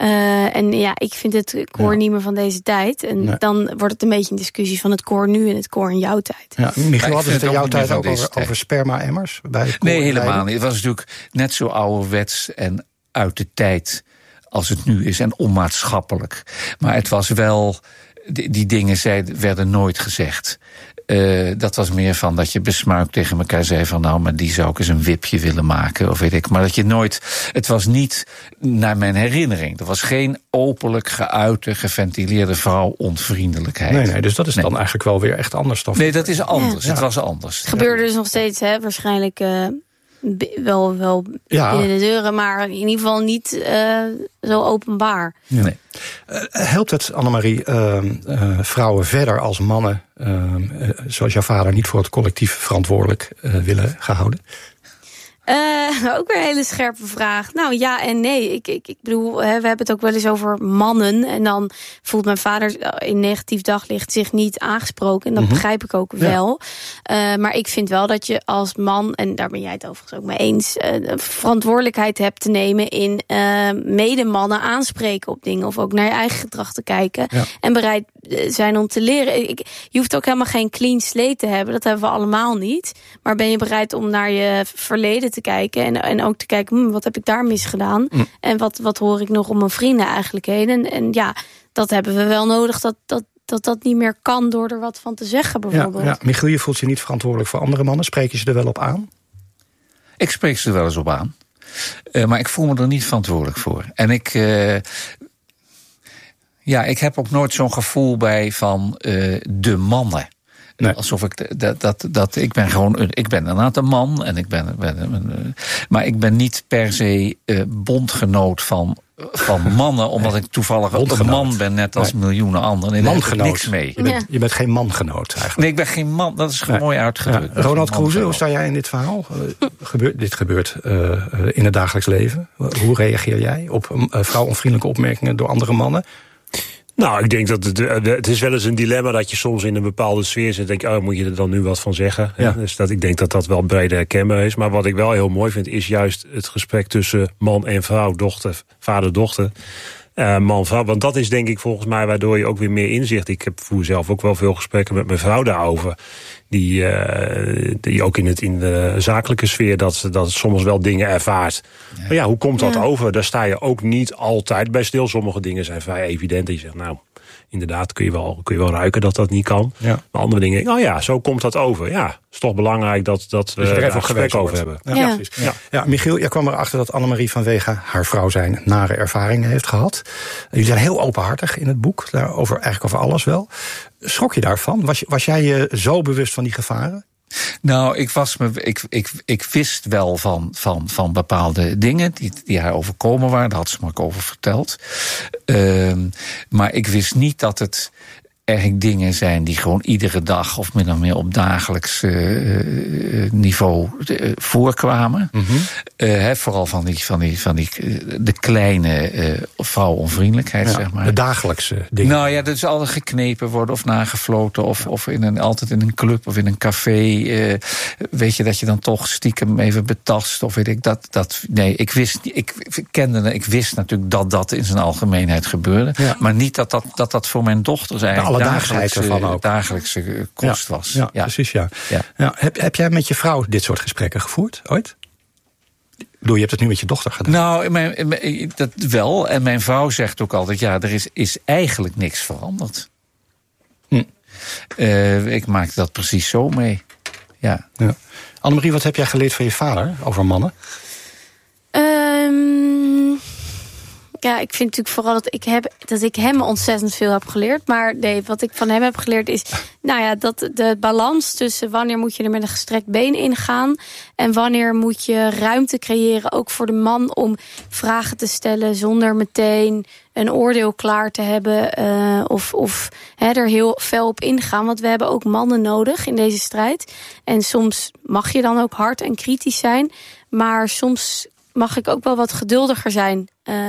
Ik vind het koor niet meer van deze tijd. En dan wordt het een beetje een discussie van het koor nu en het koor in jouw tijd. Ja, Michiel, hadden het in jouw tijd ook over sperma-emmers? Nee, helemaal niet. Het was natuurlijk net zo ouderwets en uit de tijd als het nu is en onmaatschappelijk. Maar het was wel, die dingen werden nooit gezegd. Dat was meer van dat je besmuikt tegen elkaar zei van maar die zou ik eens een wipje willen maken of weet ik. Maar dat je nooit, het was niet naar mijn herinnering. Er was geen openlijk geuite, geventileerde vrouwonvriendelijkheid. Nee, dus dat is dan eigenlijk wel weer echt anders dan. Nee, dat is anders. Ja. Het was anders. Het gebeurde dus nog steeds, waarschijnlijk wel binnen de deuren, maar in ieder geval niet zo openbaar. Ja. Nee. Helpt het, Annemarie, vrouwen verder als mannen, zoals jouw vader, niet voor het collectief verantwoordelijk willen gehouden? Ook weer een hele scherpe vraag. Nou, ja en nee. Ik bedoel, we hebben het ook wel eens over mannen. En dan voelt mijn vader in negatief daglicht zich niet aangesproken. En dat begrijp ik ook wel. Maar ik vind wel dat je als man, en daar ben jij het overigens ook mee eens, verantwoordelijkheid hebt te nemen in medemannen aanspreken op dingen. Of ook naar je eigen gedrag te kijken. Ja. En bereid zijn om te leren. Je hoeft ook helemaal geen clean slate te hebben. Dat hebben we allemaal niet. Maar ben je bereid om naar je verleden te kijken en ook te kijken, wat heb ik daar misgedaan? En wat hoor ik nog om mijn vrienden eigenlijk heen? En dat hebben we wel nodig, dat niet meer kan door er wat van te zeggen, bijvoorbeeld. Ja. Michiel, je voelt je niet verantwoordelijk voor andere mannen. Spreek je ze er wel op aan? Ik spreek ze er wel eens op aan. Maar ik voel me er niet verantwoordelijk voor. En ik heb ook nooit zo'n gevoel bij van de mannen. Nee. Alsof ik ben gewoon, ik ben inderdaad een man en maar ik ben niet per se bondgenoot van mannen, omdat ik toevallig een man ben, net als miljoenen anderen. En daar heb ik niks mee. Je bent geen mangenoot eigenlijk. Nee, ik ben geen man, dat is gewoon mooi uitgedrukt. Ja. Ronald Kroeze, hoe sta jij in dit verhaal? Dit gebeurt in het dagelijks leven. Hoe reageer jij op vrouwonvriendelijke opmerkingen door andere mannen? Nou, ik denk dat het is wel eens een dilemma dat je soms in een bepaalde sfeer zit en denk moet je er dan nu wat van zeggen? Ja. Dus ik denk dat wel breed herkenbaar is. Maar wat ik wel heel mooi vind, is juist het gesprek tussen man en vrouw, vader-dochter. Man-vrouw, want dat is denk ik volgens mij waardoor je ook weer meer inzicht. Ik voer zelf ook wel veel gesprekken met mijn vrouw daarover. die ook in de zakelijke sfeer dat soms wel dingen ervaart. Ja. Maar hoe komt dat over? Daar sta je ook niet altijd bij stil. Sommige dingen zijn vrij evident. En je zegt, inderdaad kun je wel ruiken dat niet kan. Ja. Maar andere dingen, zo komt dat over. Ja, het is toch belangrijk dat we er even een gesprek over hebben. Ja, precies. Ja, Michiel, jij kwam erachter dat Annemarie van Wegen, haar vrouw, zijn nare ervaringen heeft gehad. Jullie zijn heel openhartig in het boek, eigenlijk over alles wel. Schrok je daarvan? Was jij je zo bewust van die gevaren? Nou, ik wist wel van bepaalde dingen die haar overkomen waren. Daar had ze me ook over verteld. Maar ik wist niet dat het eigenlijk dingen zijn die gewoon iedere dag of min of meer op dagelijks niveau voorkwamen. Mm-hmm. Vooral van de kleine vrouwonvriendelijkheid, zeg maar. De dagelijkse dingen. Nou ja, dat is altijd geknepen worden of nagefloten of altijd in een club of in een café. Weet je dat je dan toch stiekem even betast of weet ik dat. Nee, ik wist natuurlijk dat in zijn algemeenheid gebeurde, maar niet dat voor mijn dochters eigenlijk dagelijkse kost was. Ja, precies, ja. Heb jij met je vrouw dit soort gesprekken gevoerd, ooit? Je hebt het nu met je dochter gedaan. Nou, dat wel. En mijn vrouw zegt ook altijd, er is eigenlijk niks veranderd. Ik maak dat precies zo mee. Ja. Annemarie, wat heb jij geleerd van je vader over mannen? Ja, ik vind natuurlijk vooral dat ik hem ontzettend veel heb geleerd. Maar nee, wat ik van hem heb geleerd is dat de balans tussen wanneer moet je er met een gestrekt been ingaan en wanneer moet je ruimte creëren, ook voor de man, om vragen te stellen zonder meteen een oordeel klaar te hebben of er heel fel op ingaan. Want we hebben ook mannen nodig in deze strijd. En soms mag je dan ook hard en kritisch zijn, maar soms mag ik ook wel wat geduldiger zijn.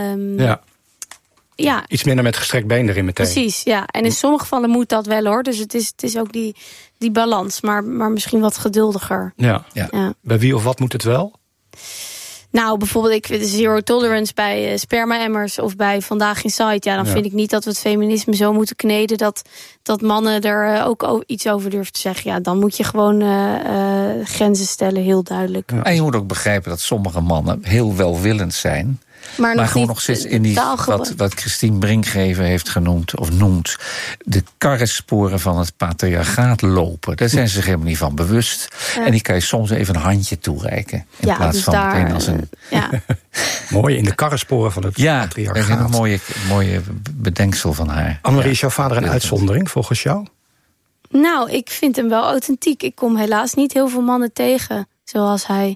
Iets minder met gestrekt been erin meteen. Precies, ja. En in sommige gevallen moet dat wel, hoor. Dus het is ook die balans, maar misschien wat geduldiger. Ja. Bij wie of wat moet het wel? Nou, bijvoorbeeld, ik vind de zero tolerance bij sperma-emmers of bij Vandaag Inside. Dan vind ik niet dat we het feminisme zo moeten kneden dat mannen er ook iets over durven te zeggen. Ja, dan moet je gewoon grenzen stellen, heel duidelijk. Ja. En je moet ook begrijpen dat sommige mannen heel welwillend zijn, maar gewoon nog steeds in die wat Christine Brinkgever heeft genoemd of noemt, de karresporen van het patriarchaat lopen. Daar zijn ze zich helemaal niet van bewust. En die kan je soms even een handje toereiken in plaats dus van meteen als een mooi, in de karresporen van het patriarchaat. Dat is een mooie bedenksel van haar. Annemarie, is jouw vader een uitzondering volgens jou? Nou, ik vind hem wel authentiek. Ik kom helaas niet heel veel mannen tegen zoals hij.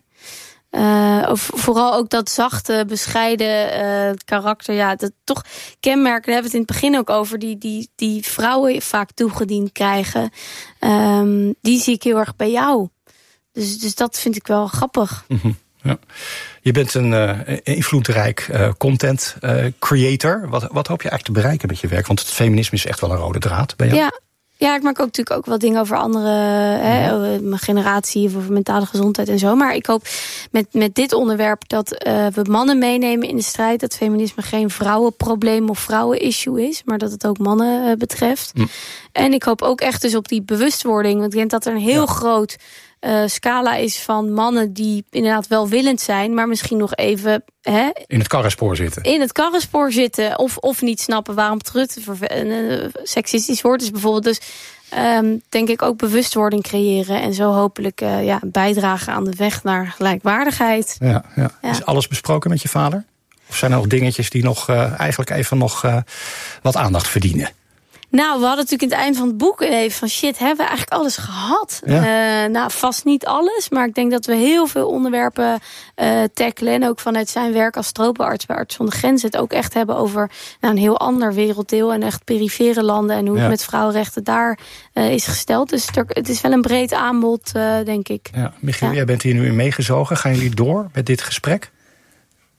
Vooral ook dat zachte, bescheiden karakter. Dat toch kenmerken, daar hebben we het in het begin ook over, die vrouwen vaak toegediend krijgen. Die zie ik heel erg bij jou. Dus dat vind ik wel grappig. Mm-hmm. Ja. Je bent een invloedrijk content creator. Wat hoop je eigenlijk te bereiken met je werk? Want het feminisme is echt wel een rode draad bij jou. Ja, ik maak ook natuurlijk ook wel dingen over andere, mijn generatie, over mentale gezondheid en zo. Maar ik hoop met dit onderwerp dat we mannen meenemen in de strijd. Dat feminisme geen vrouwenprobleem of vrouwenissue is, maar dat het ook mannen betreft. En ik hoop ook echt dus op die bewustwording. Want ik denk dat er een heel groot scala is van mannen die inderdaad welwillend zijn, maar misschien nog even in het karrenspoor zitten. In het karrenspoor zitten of niet snappen waarom het een seksistisch woord is bijvoorbeeld. Dus denk ik ook bewustwording creëren en zo hopelijk bijdragen aan de weg naar gelijkwaardigheid. Ja. Is alles besproken met je vader? Of zijn er nog dingetjes die nog eigenlijk even wat aandacht verdienen? Nou, we hadden natuurlijk in het eind van het boek even van shit, hebben we eigenlijk alles gehad? Ja. Vast niet alles, maar ik denk dat we heel veel onderwerpen tackelen. En ook vanuit zijn werk als tropenarts bij Arts zonder Grenzen het ook echt hebben over een heel ander werelddeel en echt perifere landen en hoe het met vrouwenrechten daar is gesteld. Dus het is wel een breed aanbod, denk ik. Ja. Michiel, jij bent hier nu in meegezogen. Gaan jullie door met dit gesprek?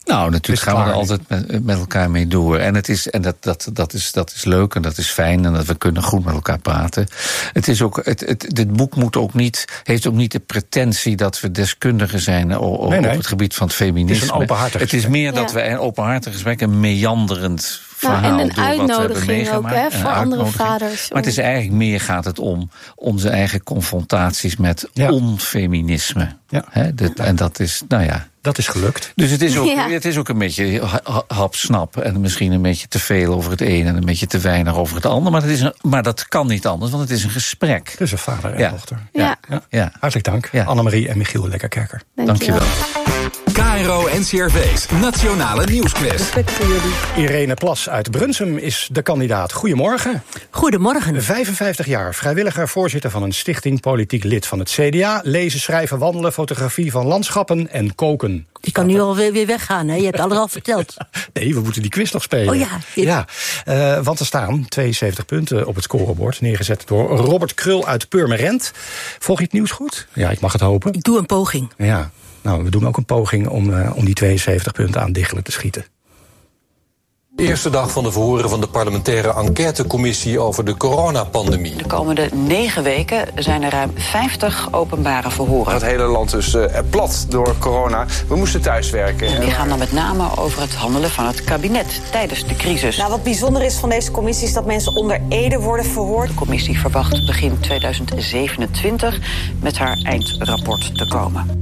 Nou, natuurlijk gaan we er altijd met elkaar mee door. En dat is leuk en dat is fijn en dat we kunnen goed met elkaar praten. Het is ook, dit boek heeft ook niet de pretentie dat we deskundigen zijn op het gebied van het feminisme. Het is een openhartig gesprek. Het is meer dat we een openhartig gesprek, een meanderend verhaal en een uitnodiging ook, hè, voor andere vaders. Maar het is eigenlijk meer gaat het om onze eigen confrontaties met onfeminisme. Ja. En dat is, dat is gelukt. Dus het is ook een beetje hap-snap. En misschien een beetje te veel over het een en een beetje te weinig over het ander. Maar dat kan niet anders, want het is een gesprek. Tussen vader en dochter. Ja. Hartelijk dank. Ja. Annemarie en Michiel Lekkerkerker. Dank je wel. KRO NCRV's Nationale Nieuwsquiz. Irene Plas uit Brunsum is de kandidaat. Goedemorgen. Goedemorgen. 55 jaar, vrijwilliger, voorzitter van een stichting, politiek lid van het CDA. Lezen, schrijven, wandelen, fotografie van landschappen en koken. Je kan nu alweer weggaan, hè? Je hebt alles al verteld. Nee, we moeten die quiz nog spelen. Oh ja. Want er staan 72 punten op het scorebord, neergezet door Robert Krul uit Purmerend. Volg je het nieuws goed? Ja, ik mag het hopen. Ik doe een poging. Ja. Nou, we doen ook een poging om die 72 punten aan diggelen te schieten. De eerste dag van de verhoren van de parlementaire enquêtecommissie over de coronapandemie. De komende 9 weken zijn er ruim 50 openbare verhoren. Het hele land is plat door corona. We moesten thuiswerken. En die gaan dan met name over het handelen van het kabinet tijdens de crisis. Nou, wat bijzonder is van deze commissie is dat mensen onder ede worden verhoord. De commissie verwacht begin 2027 met haar eindrapport te komen.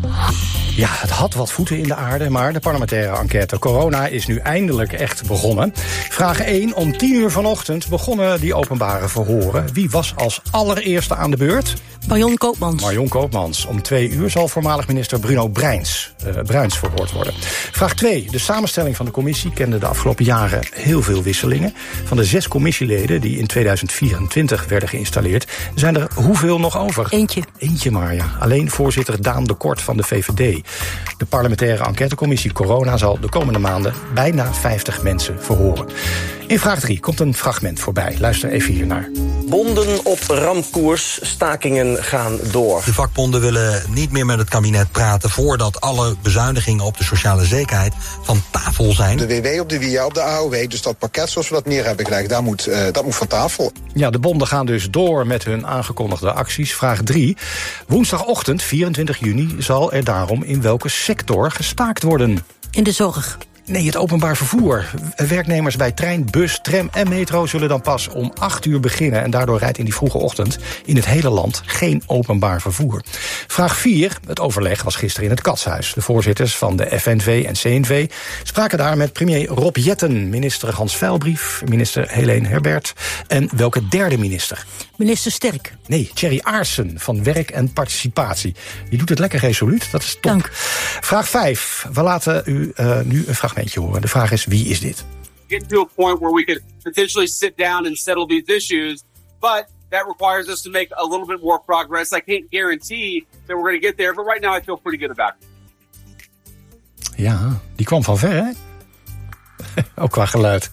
Ja, het had wat voeten in de aarde, maar de parlementaire enquête corona is nu eindelijk echt begonnen. Vraag 1. Om 10:00 vanochtend begonnen die openbare verhoren. Wie was als allereerste aan de beurt? Marion Koopmans. Marion Koopmans. Om 2:00 zal voormalig minister Bruno Bruins verhoord worden. Vraag 2. De samenstelling van de commissie kende de afgelopen jaren heel veel wisselingen. Van de 6 commissieleden die in 2024 werden geïnstalleerd, zijn er hoeveel nog over? Eentje maar, ja. Alleen voorzitter Daan de Kort van de VVD. De parlementaire enquêtecommissie corona zal de komende maanden bijna 50 mensen verhoren. In vraag 3 komt een fragment voorbij. Luister even hier naar. Bonden op ramkoers, stakingen gaan door. De vakbonden willen niet meer met het kabinet praten voordat alle bezuinigingen op de sociale zekerheid van tafel zijn. De WW op de WIA, op de AOW, dus dat pakket zoals we dat neer hebben gelegd, dat moet van tafel. Ja, de bonden gaan dus door met hun aangekondigde acties. Vraag 3. Woensdagochtend, 24 juni, zal er daarom in welke sector gestaakt worden? In de zorg. Nee, het openbaar vervoer. Werknemers bij trein, bus, tram en metro zullen dan pas om 8:00 beginnen. En daardoor rijdt in die vroege ochtend in het hele land geen openbaar vervoer. Vraag 4. Het overleg was gisteren in het Katshuis. De voorzitters van de FNV en CNV spraken daar met premier Rob Jetten, minister Hans Veilbrief, minister Helene Herbert en welke derde minister? Minister Sterk. Nee, Thierry Aartsen van Werk en Participatie. Die doet het lekker resoluut, dat is top. Dank. Vraag 5. We laten u nu een fragmentje horen. De vraag is, wie is dit? Get to a point where we could potentially sit down and settle these issues, but that requires us to make a little bit more progress. I can't guarantee that we're going to get there, but right now I feel pretty good about it. Ja, die kwam van ver, hè? Ook qua geluid.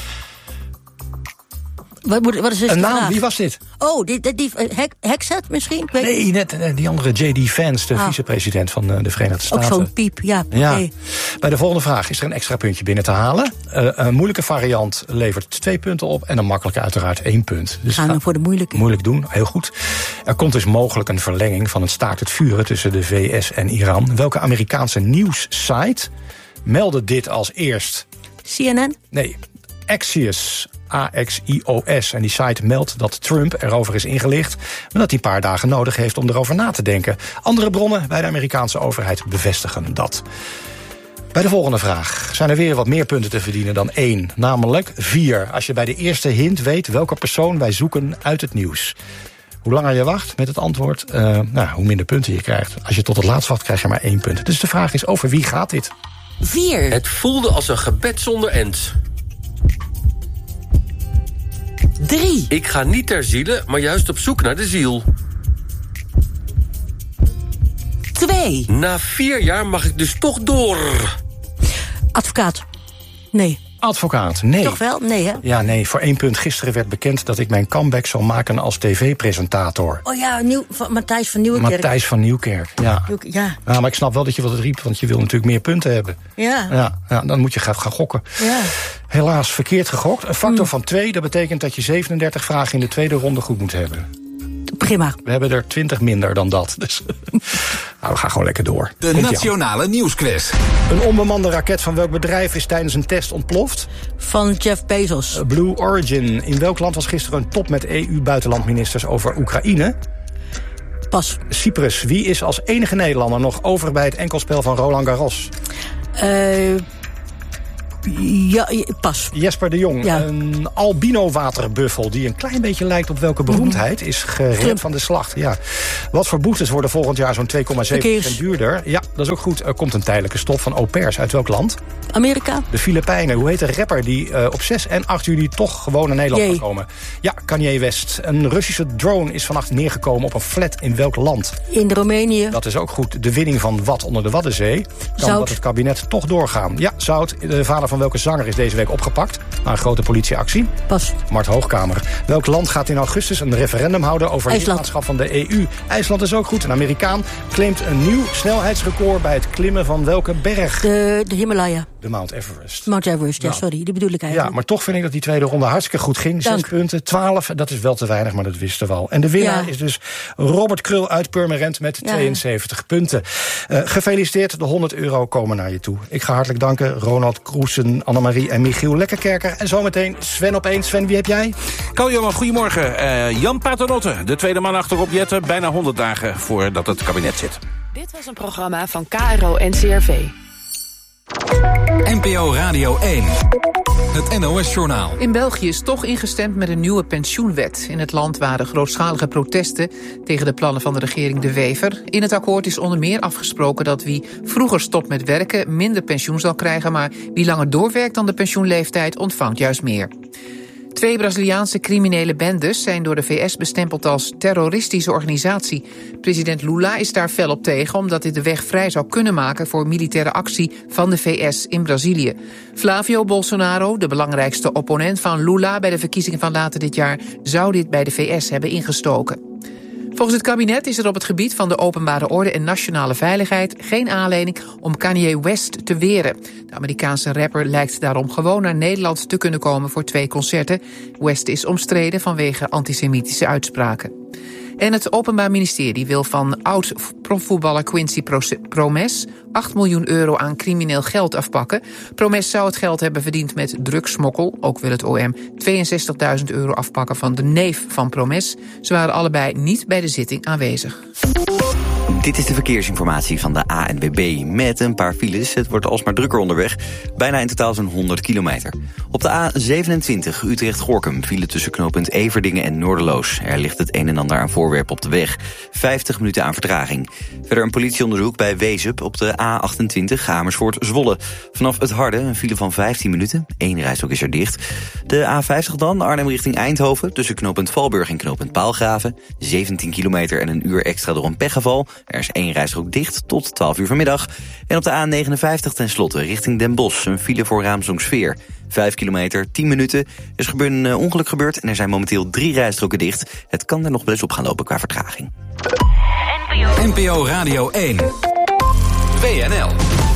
Wat is dus een naam, vraag? wie was dit? Oh, die Hexet misschien? Nee, net die andere J.D. Vance, de vicepresident van de Verenigde Staten. Ook zo'n piep, ja. Bij de volgende vraag is er een extra puntje binnen te halen. Een moeilijke variant levert 2 punten op en een makkelijke uiteraard 1 punt. Dus gaan we voor de moeilijke. Moeilijk doen, heel goed. Er komt dus mogelijk een verlenging van het staakt het vuren tussen de VS en Iran. Welke Amerikaanse nieuwssite meldde dit als eerst? CNN? Nee, Axios. AXIOS. En die site meldt dat Trump erover is ingelicht, maar dat hij een paar dagen nodig heeft om erover na te denken. Andere bronnen bij de Amerikaanse overheid bevestigen dat. Bij de volgende vraag zijn er weer wat meer punten te verdienen dan 1, namelijk 4. Als je bij de eerste hint weet welke persoon wij zoeken uit het nieuws. Hoe langer je wacht met het antwoord, hoe minder punten je krijgt. Als je tot het laatst wacht, krijg je maar 1 punt. Dus de vraag is, over wie gaat dit? 4. Het voelde als een gebed zonder end. 3. Ik ga niet ter ziele, maar juist op zoek naar de ziel. 2. Na 4 jaar mag ik dus toch door. Advocaat. Nee. Advocaat, nee. Toch wel? Nee, hè? Ja, nee, voor 1 punt. Gisteren werd bekend dat ik mijn comeback zal maken als tv-presentator. Oh ja, Matthijs van Nieuwkerk. Matthijs van Nieuwkerk, ja. Ja. Maar ik snap wel dat je wat riep, want je wil natuurlijk meer punten hebben. Ja. Ja, dan moet je gaan gokken. Ja. Helaas verkeerd gegokt. Een factor van 2, dat betekent dat je 37 vragen in de tweede ronde goed moet hebben. Prima. We hebben er 20 minder dan dat. Dus we gaan gewoon lekker door. De Nationale Nieuwsquiz. Een onbemande raket van welk bedrijf is tijdens een test ontploft? Van Jeff Bezos. Blue Origin. In welk land was gisteren een top met EU-buitenlandministers over Oekraïne? Pas. Cyprus. Wie is als enige Nederlander nog over bij het enkelspel van Roland Garros? Ja, pas. Jesper de Jong, een albino-waterbuffel die een klein beetje lijkt op welke beroemdheid, is gered van de slacht. Ja. Wat voor boetes worden volgend jaar zo'n 2,7% duurder? Ja, dat is ook goed. Er komt een tijdelijke stop van au pairs. Uit welk land? Amerika. De Filipijnen. Hoe heet de rapper die op 6 en 8 juli toch gewoon naar Nederland kan komen? Ja, Kanye West. Een Russische drone is vannacht neergekomen op een flat in welk land? In Roemenië. Dat is ook goed. De winning van wat onder de Waddenzee. Kan dat het kabinet toch doorgaan? Ja, Zout, de vader van welke zanger is deze week opgepakt na een grote politieactie? Pas. Mart Hoogkamer. Welk land gaat in augustus een referendum houden over het lidmaatschap van de EU? IJsland is ook goed. Een Amerikaan claimt een nieuw snelheidsrecord bij het klimmen van welke berg? De Himalaya. De Mount Everest. Mount Everest, ja, sorry, die bedoel ik eigenlijk. Ja, maar toch vind ik dat die tweede ronde hartstikke goed ging. 6 punten, 12, dat is wel te weinig, maar dat wisten we al. En de winnaar is dus Robert Krul uit Purmerend met 72 punten. Gefeliciteerd, de €100 komen naar je toe. Ik ga hartelijk danken Ronald Kroesen, Annemarie en Michiel Lekkerkerker. En zometeen Sven op 1. Sven, wie heb jij? Carl Johan, goedemorgen. Jan Paternotte, de tweede man achter Rob Jetten, bijna 100 dagen voordat het kabinet zit. Dit was een programma van KRO NCRV. NPO Radio 1. Het NOS-journaal. In België is toch ingestemd met een nieuwe pensioenwet. In het land waren grootschalige protesten tegen de plannen van de regering De Wever. In het akkoord is onder meer afgesproken dat wie vroeger stopt met werken minder pensioen zal krijgen, maar wie langer doorwerkt dan de pensioenleeftijd ontvangt juist meer. 2 Braziliaanse criminele bendes zijn door de VS bestempeld als terroristische organisatie. President Lula is daar fel op tegen, omdat dit de weg vrij zou kunnen maken voor militaire actie van de VS in Brazilië. Flavio Bolsonaro, de belangrijkste opponent van Lula bij de verkiezingen van later dit jaar, zou dit bij de VS hebben ingestoken. Volgens het kabinet is er op het gebied van de openbare orde en nationale veiligheid geen aanleiding om Kanye West te weren. De Amerikaanse rapper lijkt daarom gewoon naar Nederland te kunnen komen voor 2 concerten. West is omstreden vanwege antisemitische uitspraken. En het Openbaar Ministerie wil van oud-profvoetballer Quincy Promes €8 miljoen aan crimineel geld afpakken. Promes zou het geld hebben verdiend met drugssmokkel. Ook wil het OM €62.000 afpakken van de neef van Promes. Ze waren allebei niet bij de zitting aanwezig. Dit is de verkeersinformatie van de ANWB met een paar files. Het wordt alsmaar drukker onderweg. Bijna in totaal zo'n 100 kilometer. Op de A27 Utrecht-Gorkum file tussen knooppunt Everdingen en Noorderloos. Er ligt het een en ander aan voorwerp op de weg. 50 minuten aan vertraging. Verder een politieonderzoek bij Wezup op de A28 Amersfoort-Zwolle. Vanaf het Harde een file van 15 minuten. 1 rijstrook is er dicht. De A50 dan, Arnhem richting Eindhoven. Tussen knooppunt Valburg en knooppunt Paalgraven. 17 kilometer en een uur extra door een pechgeval. Er is 1 rijstrook dicht tot 12 uur vanmiddag. En op de A59 tenslotte richting Den Bosch. Een file voor Raamsdonksveer. 5 kilometer, 10 minuten. Er is een ongeluk gebeurd en er zijn momenteel 3 rijstroken dicht. Het kan er nog wel eens op gaan lopen qua vertraging. NPO Radio 1. WNL.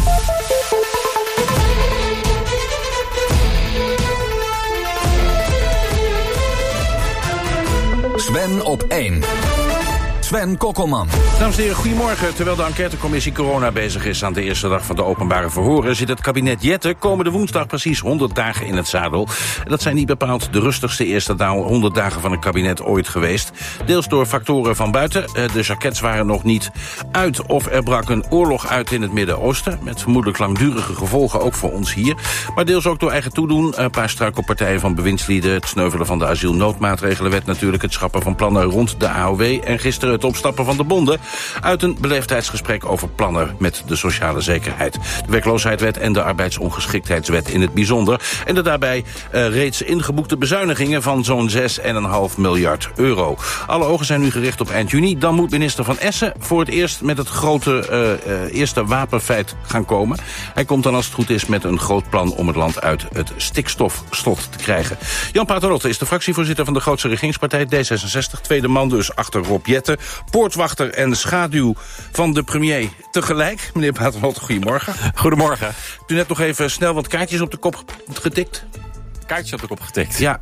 Sven op 1. Sven Kokkelman. Dames en heren, goedemorgen. Terwijl de enquêtecommissie Corona bezig is aan de eerste dag van de openbare verhoren, zit het kabinet Jetten komende woensdag precies 100 dagen in het zadel. Dat zijn niet bepaald de rustigste eerste 100 dagen van een kabinet ooit geweest. Deels door factoren van buiten. De jackets waren nog niet uit of er brak een oorlog uit in het Midden-Oosten, met vermoedelijk langdurige gevolgen ook voor ons hier. Maar deels ook door eigen toedoen. Een paar struikelpartijen van bewindslieden, het sneuvelen van de asielnoodmaatregelenwet natuurlijk, het schrappen van plannen rond de AOW en gisteren het opstappen van de bonden uit een beleefdheidsgesprek over plannen met de sociale zekerheid. De werkloosheidswet en de arbeidsongeschiktheidswet in het bijzonder. En de daarbij reeds ingeboekte bezuinigingen van zo'n 6,5 miljard euro. Alle ogen zijn nu gericht op eind juni. Dan moet minister Van Essen voor het eerst met het grote eerste wapenfeit gaan komen. Hij komt dan als het goed is met een groot plan om het land uit het stikstofslot te krijgen. Jan Paternotte is de fractievoorzitter van de grootste regeringspartij D66. Tweede man dus achter Rob Jetten. Poortwachter en schaduw van de premier tegelijk. Meneer Paternotte, goedemorgen. Goedemorgen. Hebt u net nog even snel wat kaartjes op de kop getikt? Kaartjes op de kop getikt? Ja.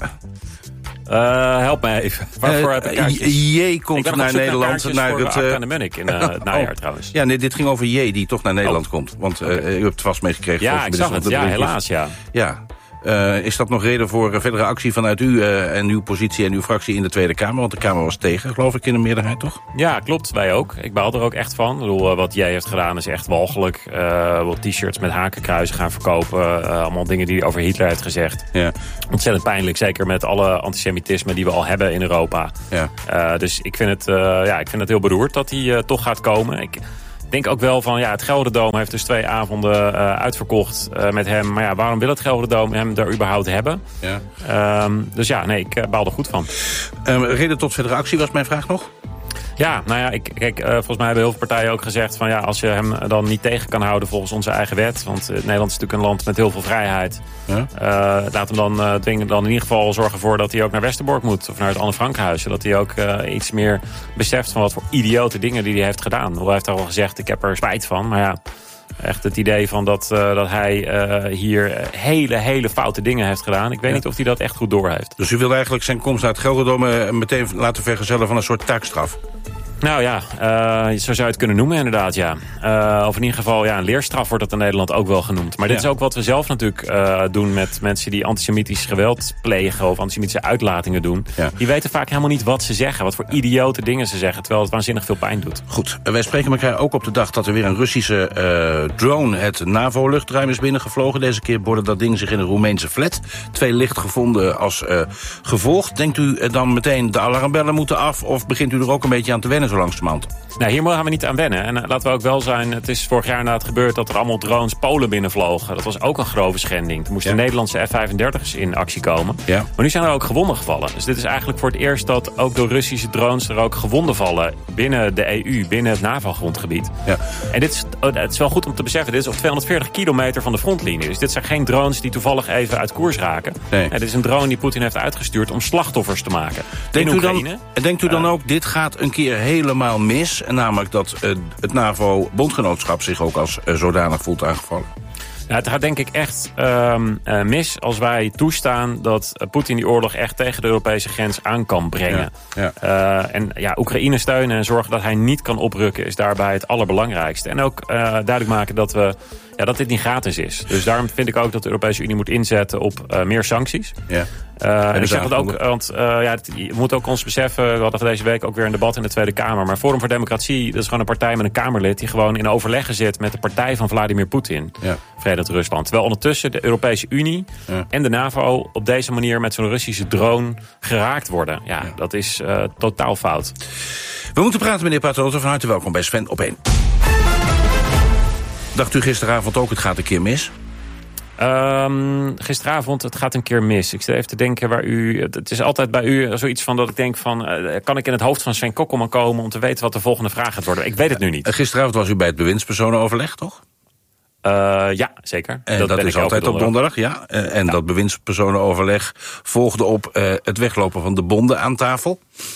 Help mij even. Waarvoor heb ik kaartjes? J komt naar Nederland. Naar het Arca de Munnik in het najaar trouwens. Ja, nee, dit ging over J die toch naar Nederland komt. Want u hebt het vast meegekregen. Ja, ik zag het. Ja, helaas, ja. Ja. Is dat nog reden voor verdere actie vanuit u en uw positie en uw fractie in de Tweede Kamer? Want de Kamer was tegen, geloof ik, in de meerderheid, toch? Ja, klopt. Wij ook. Ik baal er ook echt van. Ik bedoel, wat jij heeft gedaan is echt walgelijk. Wat t-shirts met hakenkruizen gaan verkopen. Allemaal dingen die hij over Hitler heeft gezegd. Ja. Ontzettend pijnlijk, zeker met alle antisemitisme die we al hebben in Europa. Ja. Dus ik vind het heel beroerd dat hij toch gaat komen. Ik denk ook wel van, het Gelderdoom heeft dus 2 avonden uitverkocht met hem. Maar waarom wil het Gelderdoom hem daar überhaupt hebben? Ja. Dus ik baal er goed van. Reden tot verdere actie was mijn vraag nog? Ja, volgens mij hebben heel veel partijen ook gezegd van als je hem dan niet tegen kan houden volgens onze eigen wet. Want Nederland is natuurlijk een land met heel veel vrijheid. Ja? Laat hem dan dwingen dan in ieder geval zorgen voor dat hij ook naar Westerbork moet. Of naar het Anne Frankhuis. Zodat hij ook iets meer beseft van wat voor idiote dingen die hij heeft gedaan. Hij heeft al gezegd, ik heb er spijt van. Maar echt het idee van dat hij hier hele foute dingen heeft gedaan. Ik weet niet of hij dat echt goed doorheeft. Dus u wil eigenlijk zijn komst naar het Gelderdoom meteen laten vergezellen van een soort taakstraf? Nou ja, zo zou je het kunnen noemen inderdaad, ja. Of in ieder geval, een leerstraf wordt dat in Nederland ook wel genoemd. Maar dit is ook wat we zelf natuurlijk doen met mensen die antisemitisch geweld plegen of antisemitische uitlatingen doen. Ja. Die weten vaak helemaal niet wat ze zeggen, wat voor idiote dingen ze zeggen, terwijl het waanzinnig veel pijn doet. Goed, wij spreken elkaar ook op de dag dat er weer een Russische drone het NAVO-luchtruim is binnengevlogen. Deze keer bordde dat ding zich in een Roemeense flat. 2 licht gevonden als gevolg. Denkt u dan meteen de alarmbellen moeten af of begint u er ook een beetje aan te wennen? Zo langzamerhand. Nou, hier gaan we niet aan wennen. En laten we ook wel zijn, het is vorig jaar inderdaad gebeurd dat er allemaal drones Polen binnenvlogen. Dat was ook een grove schending. Toen moesten Nederlandse F-35's in actie komen. Ja. Maar nu zijn er ook gewonden gevallen. Dus dit is eigenlijk voor het eerst dat ook door Russische drones er ook gewonden vallen binnen de EU, binnen het NAVO-grondgebied. Ja. En het is wel goed om te beseffen, dit is op 240 kilometer van de frontlinie. Dus dit zijn geen drones die toevallig even uit koers raken. Nee. Dit is een drone die Poetin heeft uitgestuurd om slachtoffers te maken. Denkt u dan ook, dit gaat een keer helemaal mis? En namelijk dat het NAVO-bondgenootschap zich ook als zodanig voelt aangevallen. Nou, het gaat denk ik echt mis als wij toestaan dat Poetin die oorlog echt tegen de Europese grens aan kan brengen. Oekraïne steunen en zorgen dat hij niet kan oprukken is daarbij het allerbelangrijkste. En ook duidelijk maken dat dat dit niet gratis is. Dus daarom vind ik ook dat de Europese Unie moet inzetten op meer sancties. Ja. En ik zeg dat ook, want we moeten ook ons beseffen, we hadden deze week ook weer een debat in de Tweede Kamer, maar Forum voor Democratie, dat is gewoon een partij met een Kamerlid die gewoon in overleggen zit met de partij van Vladimir Poetin, Verenigd Rusland. Terwijl ondertussen de Europese Unie en de NAVO op deze manier met zo'n Russische drone geraakt worden. Ja, dat is totaal fout. We moeten praten, meneer Paternotte. Van harte welkom bij Sven op 1. Dacht u gisteravond ook, het gaat een keer mis? Gisteravond, het gaat een keer mis. Ik zit even te denken waar het is altijd bij u zoiets van dat ik denk van, kan ik in het hoofd van Sven Kokkelman komen om te weten wat de volgende vraag gaat worden? Ik weet het nu niet. Gisteravond was u bij het bewindspersonenoverleg, toch? Ja, zeker. En dat is altijd op donderdag, ja. Dat bewindspersonenoverleg volgde op het weglopen van de bonden aan tafel.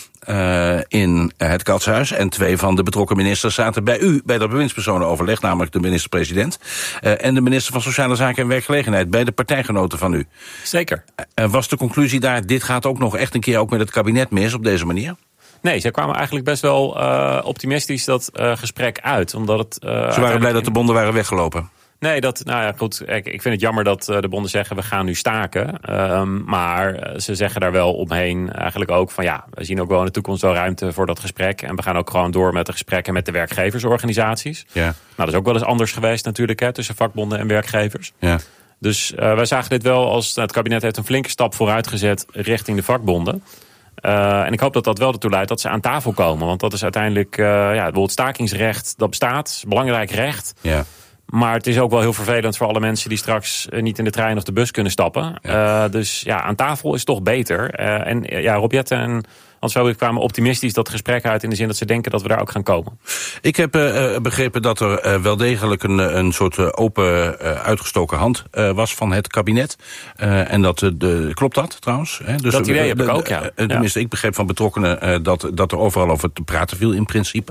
In het Katshuis. En 2 van de betrokken ministers zaten bij u bij dat bewindspersonenoverleg, namelijk de minister-president en de minister van Sociale Zaken en Werkgelegenheid, bij de partijgenoten van u. Zeker. Was de conclusie daar, dit gaat ook nog echt een keer ook met het kabinet mis op deze manier? Nee, zij kwamen eigenlijk best wel optimistisch dat gesprek uit. Omdat het, ze waren blij dat de bonden waren weggelopen. Nee, goed. Ik vind het jammer dat de bonden zeggen we gaan nu staken. Maar ze zeggen daar wel omheen eigenlijk ook van we zien ook wel in de toekomst wel ruimte voor dat gesprek. En we gaan ook gewoon door met de gesprekken met de werkgeversorganisaties. Ja. Nou, dat is ook wel eens anders geweest natuurlijk tussen vakbonden en werkgevers. Ja. Dus wij zagen dit wel als het kabinet heeft een flinke stap vooruit gezet richting de vakbonden. En ik hoop dat dat wel ertoe leidt dat ze aan tafel komen. Want dat is uiteindelijk, het stakingsrecht, dat bestaat. Het is een belangrijk recht. Ja. Maar het is ook wel heel vervelend voor alle mensen die straks niet in de trein of de bus kunnen stappen. Ja. Dus aan tafel is toch beter. Rob Jetten en Hans Velbrief kwamen optimistisch dat gesprek uit in de zin dat ze denken dat we daar ook gaan komen. Ik heb begrepen dat er wel degelijk een soort open uitgestoken hand was van het kabinet. En dat klopt dat trouwens? Hè? Dus dat idee heb ik ook, ja. Tenminste, ik begreep van betrokkenen dat er overal over te praten viel in principe.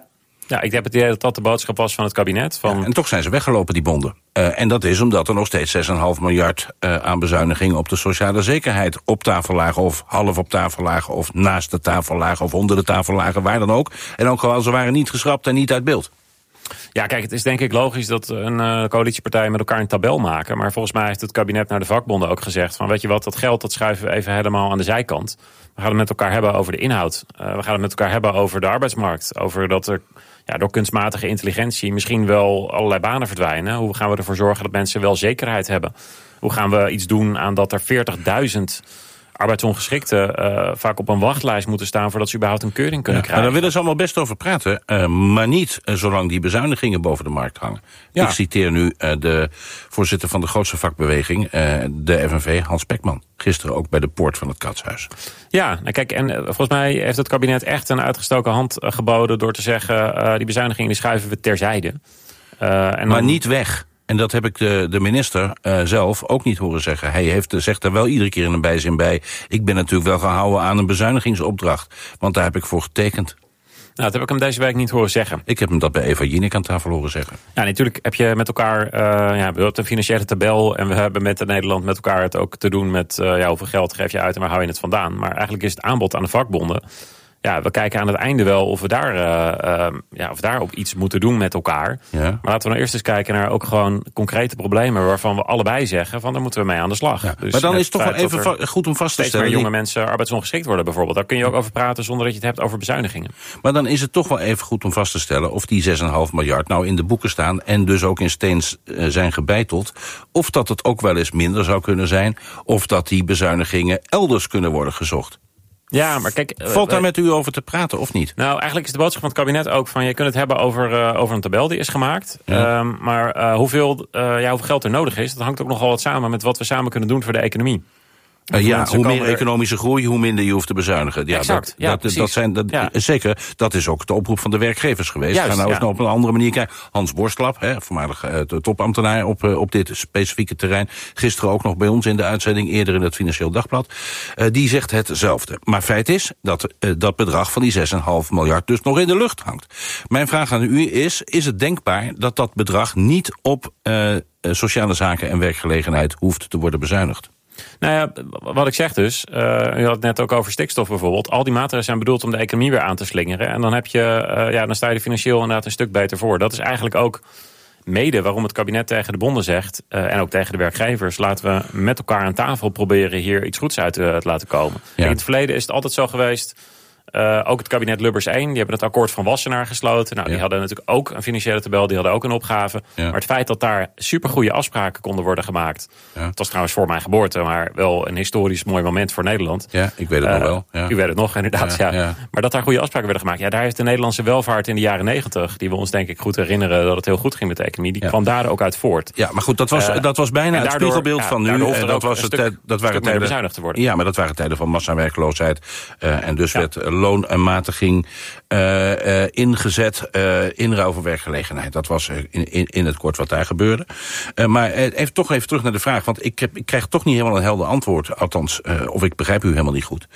Ja, ik heb het idee dat dat de boodschap was van het kabinet. Ja, en toch zijn ze weggelopen, die bonden. En dat is omdat er nog steeds 6,5 miljard aan bezuinigingen op de sociale zekerheid op tafel lagen, of half op tafel lagen, of naast de tafel lagen, of onder de tafel lagen, waar dan ook. En ook al ze waren niet geschrapt en niet uit beeld. Ja, kijk, het is denk ik logisch dat een coalitiepartij met elkaar een tabel maken. Maar volgens mij heeft het kabinet naar de vakbonden ook gezegd van, weet je wat, dat geld dat schuiven we even helemaal aan de zijkant. We gaan het met elkaar hebben over de inhoud. We gaan het met elkaar hebben over de arbeidsmarkt. Over dat er door kunstmatige intelligentie misschien wel allerlei banen verdwijnen. Hoe gaan we ervoor zorgen dat mensen wel zekerheid hebben? Hoe gaan we iets doen aan dat er 40.000 arbeidsongeschikten vaak op een wachtlijst moeten staan voordat ze überhaupt een keuring kunnen krijgen? Daar willen ze allemaal best over praten, maar niet zolang die bezuinigingen boven de markt hangen. Ja. Ik citeer nu de voorzitter van de grootste vakbeweging, de FNV, Hans Pekman. Gisteren ook bij de poort van het Katshuis. Ja, nou kijk, en volgens mij heeft het kabinet echt een uitgestoken hand geboden door te zeggen, die bezuinigingen die schuiven we terzijde. Maar niet weg. En dat heb ik de minister zelf ook niet horen zeggen. Hij zegt er wel iedere keer in een bijzin bij, ik ben natuurlijk wel gehouden aan een bezuinigingsopdracht. Want daar heb ik voor getekend. Nou, dat heb ik hem deze week niet horen zeggen. Ik heb hem dat bij Eva Jinek aan tafel horen zeggen. Ja, natuurlijk heb je met elkaar we hebben een financiële tabel en we hebben met Nederland met elkaar het ook te doen met hoeveel geld geef je uit en waar hou je het vandaan. Maar eigenlijk is het aanbod aan de vakbonden. Ja, we kijken aan het einde wel of we daar op iets moeten doen met elkaar. Ja. Maar laten we nou eerst eens kijken naar ook gewoon concrete problemen waarvan we allebei zeggen van daar moeten we mee aan de slag. Ja. Dus maar dan is het toch wel even goed om vast te stellen. Steeds meer jonge mensen arbeidsongeschikt worden bijvoorbeeld. Daar kun je ook over praten zonder dat je het hebt over bezuinigingen. Maar dan is het toch wel even goed om vast te stellen of die 6,5 miljard nou in de boeken staan en dus ook in steen zijn gebeiteld. Of dat het ook wel eens minder zou kunnen zijn. Of dat die bezuinigingen elders kunnen worden gezocht. Ja, maar kijk, valt daar met u over te praten of niet? Nou, eigenlijk is de boodschap van het kabinet ook van je kunt het hebben over een tabel die is gemaakt. Ja. Maar hoeveel geld er nodig is, dat hangt ook nogal wat samen met wat we samen kunnen doen voor de economie. Hoe meer economische groei, hoe minder je hoeft te bezuinigen. Ja, exact. Zeker, dat is ook de oproep van de werkgevers geweest. Juist, Ga nou eens op een andere manier kijken. Hans Borstlap, voormalig topambtenaar op dit specifieke terrein. Gisteren ook nog bij ons in de uitzending, eerder in het Financieel Dagblad. Die zegt hetzelfde. Maar feit is dat dat bedrag van die 6,5 miljard dus nog in de lucht hangt. Mijn vraag aan u is het denkbaar dat dat bedrag niet op sociale zaken en werkgelegenheid hoeft te worden bezuinigd? Nou ja, wat ik zeg dus, u had het net ook over stikstof bijvoorbeeld. Al die maatregelen zijn bedoeld om de economie weer aan te slingeren. En dan heb je, dan sta je er financieel inderdaad een stuk beter voor. Dat is eigenlijk ook mede waarom het kabinet tegen de bonden zegt, en ook tegen de werkgevers, laten we met elkaar aan tafel proberen hier iets goeds uit te laten komen. Ja. In het verleden is het altijd zo geweest. Ook het kabinet Lubbers 1, die hebben het akkoord van Wassenaar gesloten. Nou, die hadden natuurlijk ook een financiële tabel, die hadden ook een opgave. Ja. Maar het feit dat daar supergoeie afspraken konden worden gemaakt. Ja. Het was trouwens voor mijn geboorte, maar wel een historisch mooi moment voor Nederland. Ja, ik weet het nog wel. Ja. U weet het nog, inderdaad. Ja. Maar dat daar goede afspraken werden gemaakt. Ja, daar heeft de Nederlandse welvaart in de jaren 90, die we ons denk ik goed herinneren dat het heel goed ging met de economie, die kwam daar ook uit voort. Ja, maar goed, dat was bijna het spiegelbeeld van nu. Dat waren tijden bezuinigd te worden. Ja, maar dat waren tijden van massawerkloosheid. En dus werd loonmatiging ingezet in ruil voor werkgelegenheid. Dat was in het kort wat daar gebeurde. Maar even terug naar de vraag, want ik krijg toch niet helemaal een helder antwoord. Althans, of ik begrijp u helemaal niet goed.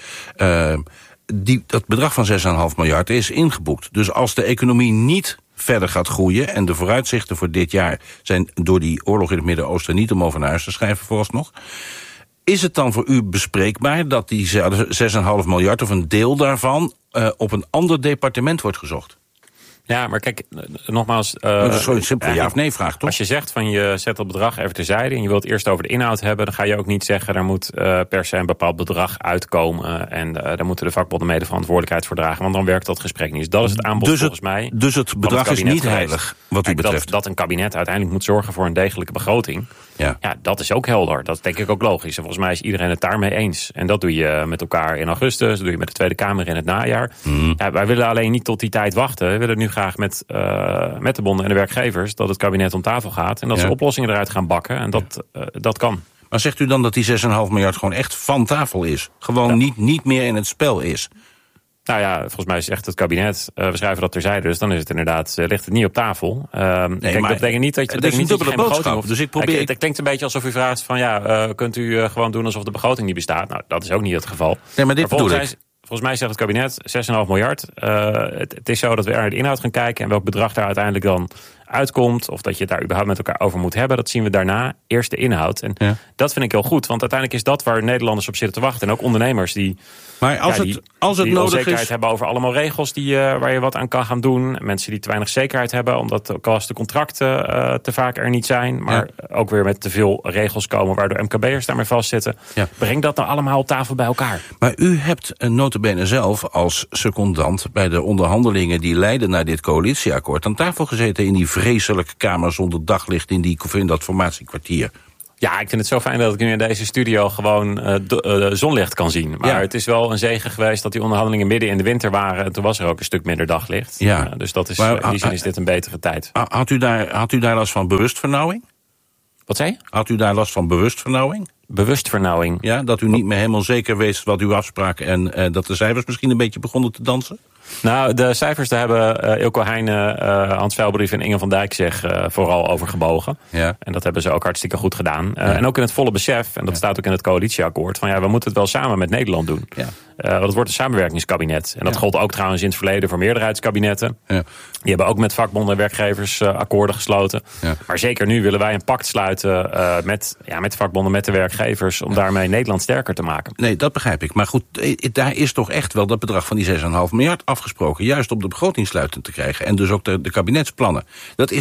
Dat bedrag van 6,5 miljard is ingeboekt. Dus als de economie niet verder gaat groeien, en de vooruitzichten voor dit jaar zijn door die oorlog in het Midden-Oosten niet om over naar huis te schrijven vooralsnog. Is het dan voor u bespreekbaar dat die 6,5 miljard of een deel daarvan op een ander departement wordt gezocht? Ja, maar kijk, nogmaals... dat is gewoon een simpele ja of nee vraag, toch? Als je zegt van je zet dat bedrag even terzijde en je wilt eerst over de inhoud hebben, dan ga je ook niet zeggen, er moet per se een bepaald bedrag uitkomen en daar moeten de vakbonden mede verantwoordelijkheid voor dragen, want dan werkt dat gesprek niet. Dus dat is het aanbod volgens mij. Dus het bedrag is niet heilig, wat u betreft. Dat een kabinet uiteindelijk moet zorgen voor een degelijke begroting. Ja, dat is ook helder. Dat is denk ik ook logisch. En volgens mij is iedereen het daarmee eens. En dat doe je met elkaar in augustus, dat doe je met de Tweede Kamer in het najaar. Ja, wij willen alleen niet tot die tijd wachten. We willen nu graag met de bonden en de werkgevers dat het kabinet om tafel gaat en dat ze oplossingen eruit gaan bakken. En dat kan. Maar zegt u dan dat die 6,5 miljard gewoon echt van tafel is? Gewoon niet meer in het spel is? Nou ja, volgens mij zegt het kabinet, we schrijven dat terzijde, dus dan is het inderdaad, ligt het niet op tafel. Dat betekent niet dat je geen begroting hoeft. Dus ik probeer... Het klinkt een beetje alsof u vraagt van kunt u gewoon doen alsof de begroting niet bestaat? Nou, dat is ook niet het geval. Nee, maar dit bedoel ik. Volgens mij zegt het kabinet 6,5 miljard. Het is zo dat we naar de inhoud gaan kijken en welk bedrag daar uiteindelijk dan uitkomt, of dat je het daar überhaupt met elkaar over moet hebben, dat zien we daarna. Eerst de inhoud. En dat vind ik heel goed, want uiteindelijk is dat waar Nederlanders op zitten te wachten. En ook ondernemers die onzekerheid hebben over allemaal regels waar je wat aan kan gaan doen. Mensen die te weinig zekerheid hebben, omdat ook als de contracten te vaak er niet zijn, maar ook weer met te veel regels komen, waardoor MKB'ers daarmee vastzitten. Ja. Breng dat nou allemaal op tafel bij elkaar. Maar u hebt nota bene zelf als secondant bij de onderhandelingen die leidden naar dit coalitieakkoord aan tafel gezeten in die vreselijke kamer zonder daglicht in dat formatiekwartier. Ja, ik vind het zo fijn dat ik nu in deze studio gewoon zonlicht kan zien. Maar het is wel een zegen geweest dat die onderhandelingen midden in de winter waren. En toen was er ook een stuk minder daglicht. Ja. Dus dat is, in die zin is dit een betere tijd. Had u daar last van bewustvernauwing? Wat zei je? Had u daar last van bewustvernauwing? Bewustvernauwing? Ja, dat u niet meer helemaal zeker wist wat uw afspraken en dat de cijfers misschien een beetje begonnen te dansen? Nou, de cijfers, daar hebben Ilko Heijnen, Hans Veilbrief en Inge van Dijk zich vooral over gebogen. Ja. En dat hebben ze ook hartstikke goed gedaan. En ook in het volle besef, en dat staat ook in het coalitieakkoord, van we moeten het wel samen met Nederland doen. Ja. Want het wordt een samenwerkingskabinet. En dat gold ook trouwens in het verleden voor meerderheidskabinetten. Ja. Die hebben ook met vakbonden en werkgevers akkoorden gesloten. Ja. Maar zeker nu willen wij een pact sluiten met vakbonden, met de werkgevers, om daarmee Nederland sterker te maken. Nee, dat begrijp ik. Maar goed, daar is toch echt wel dat bedrag van die 6,5 miljard afgesproken, juist om de begroting sluitend te krijgen en dus ook de kabinetsplannen. Dat is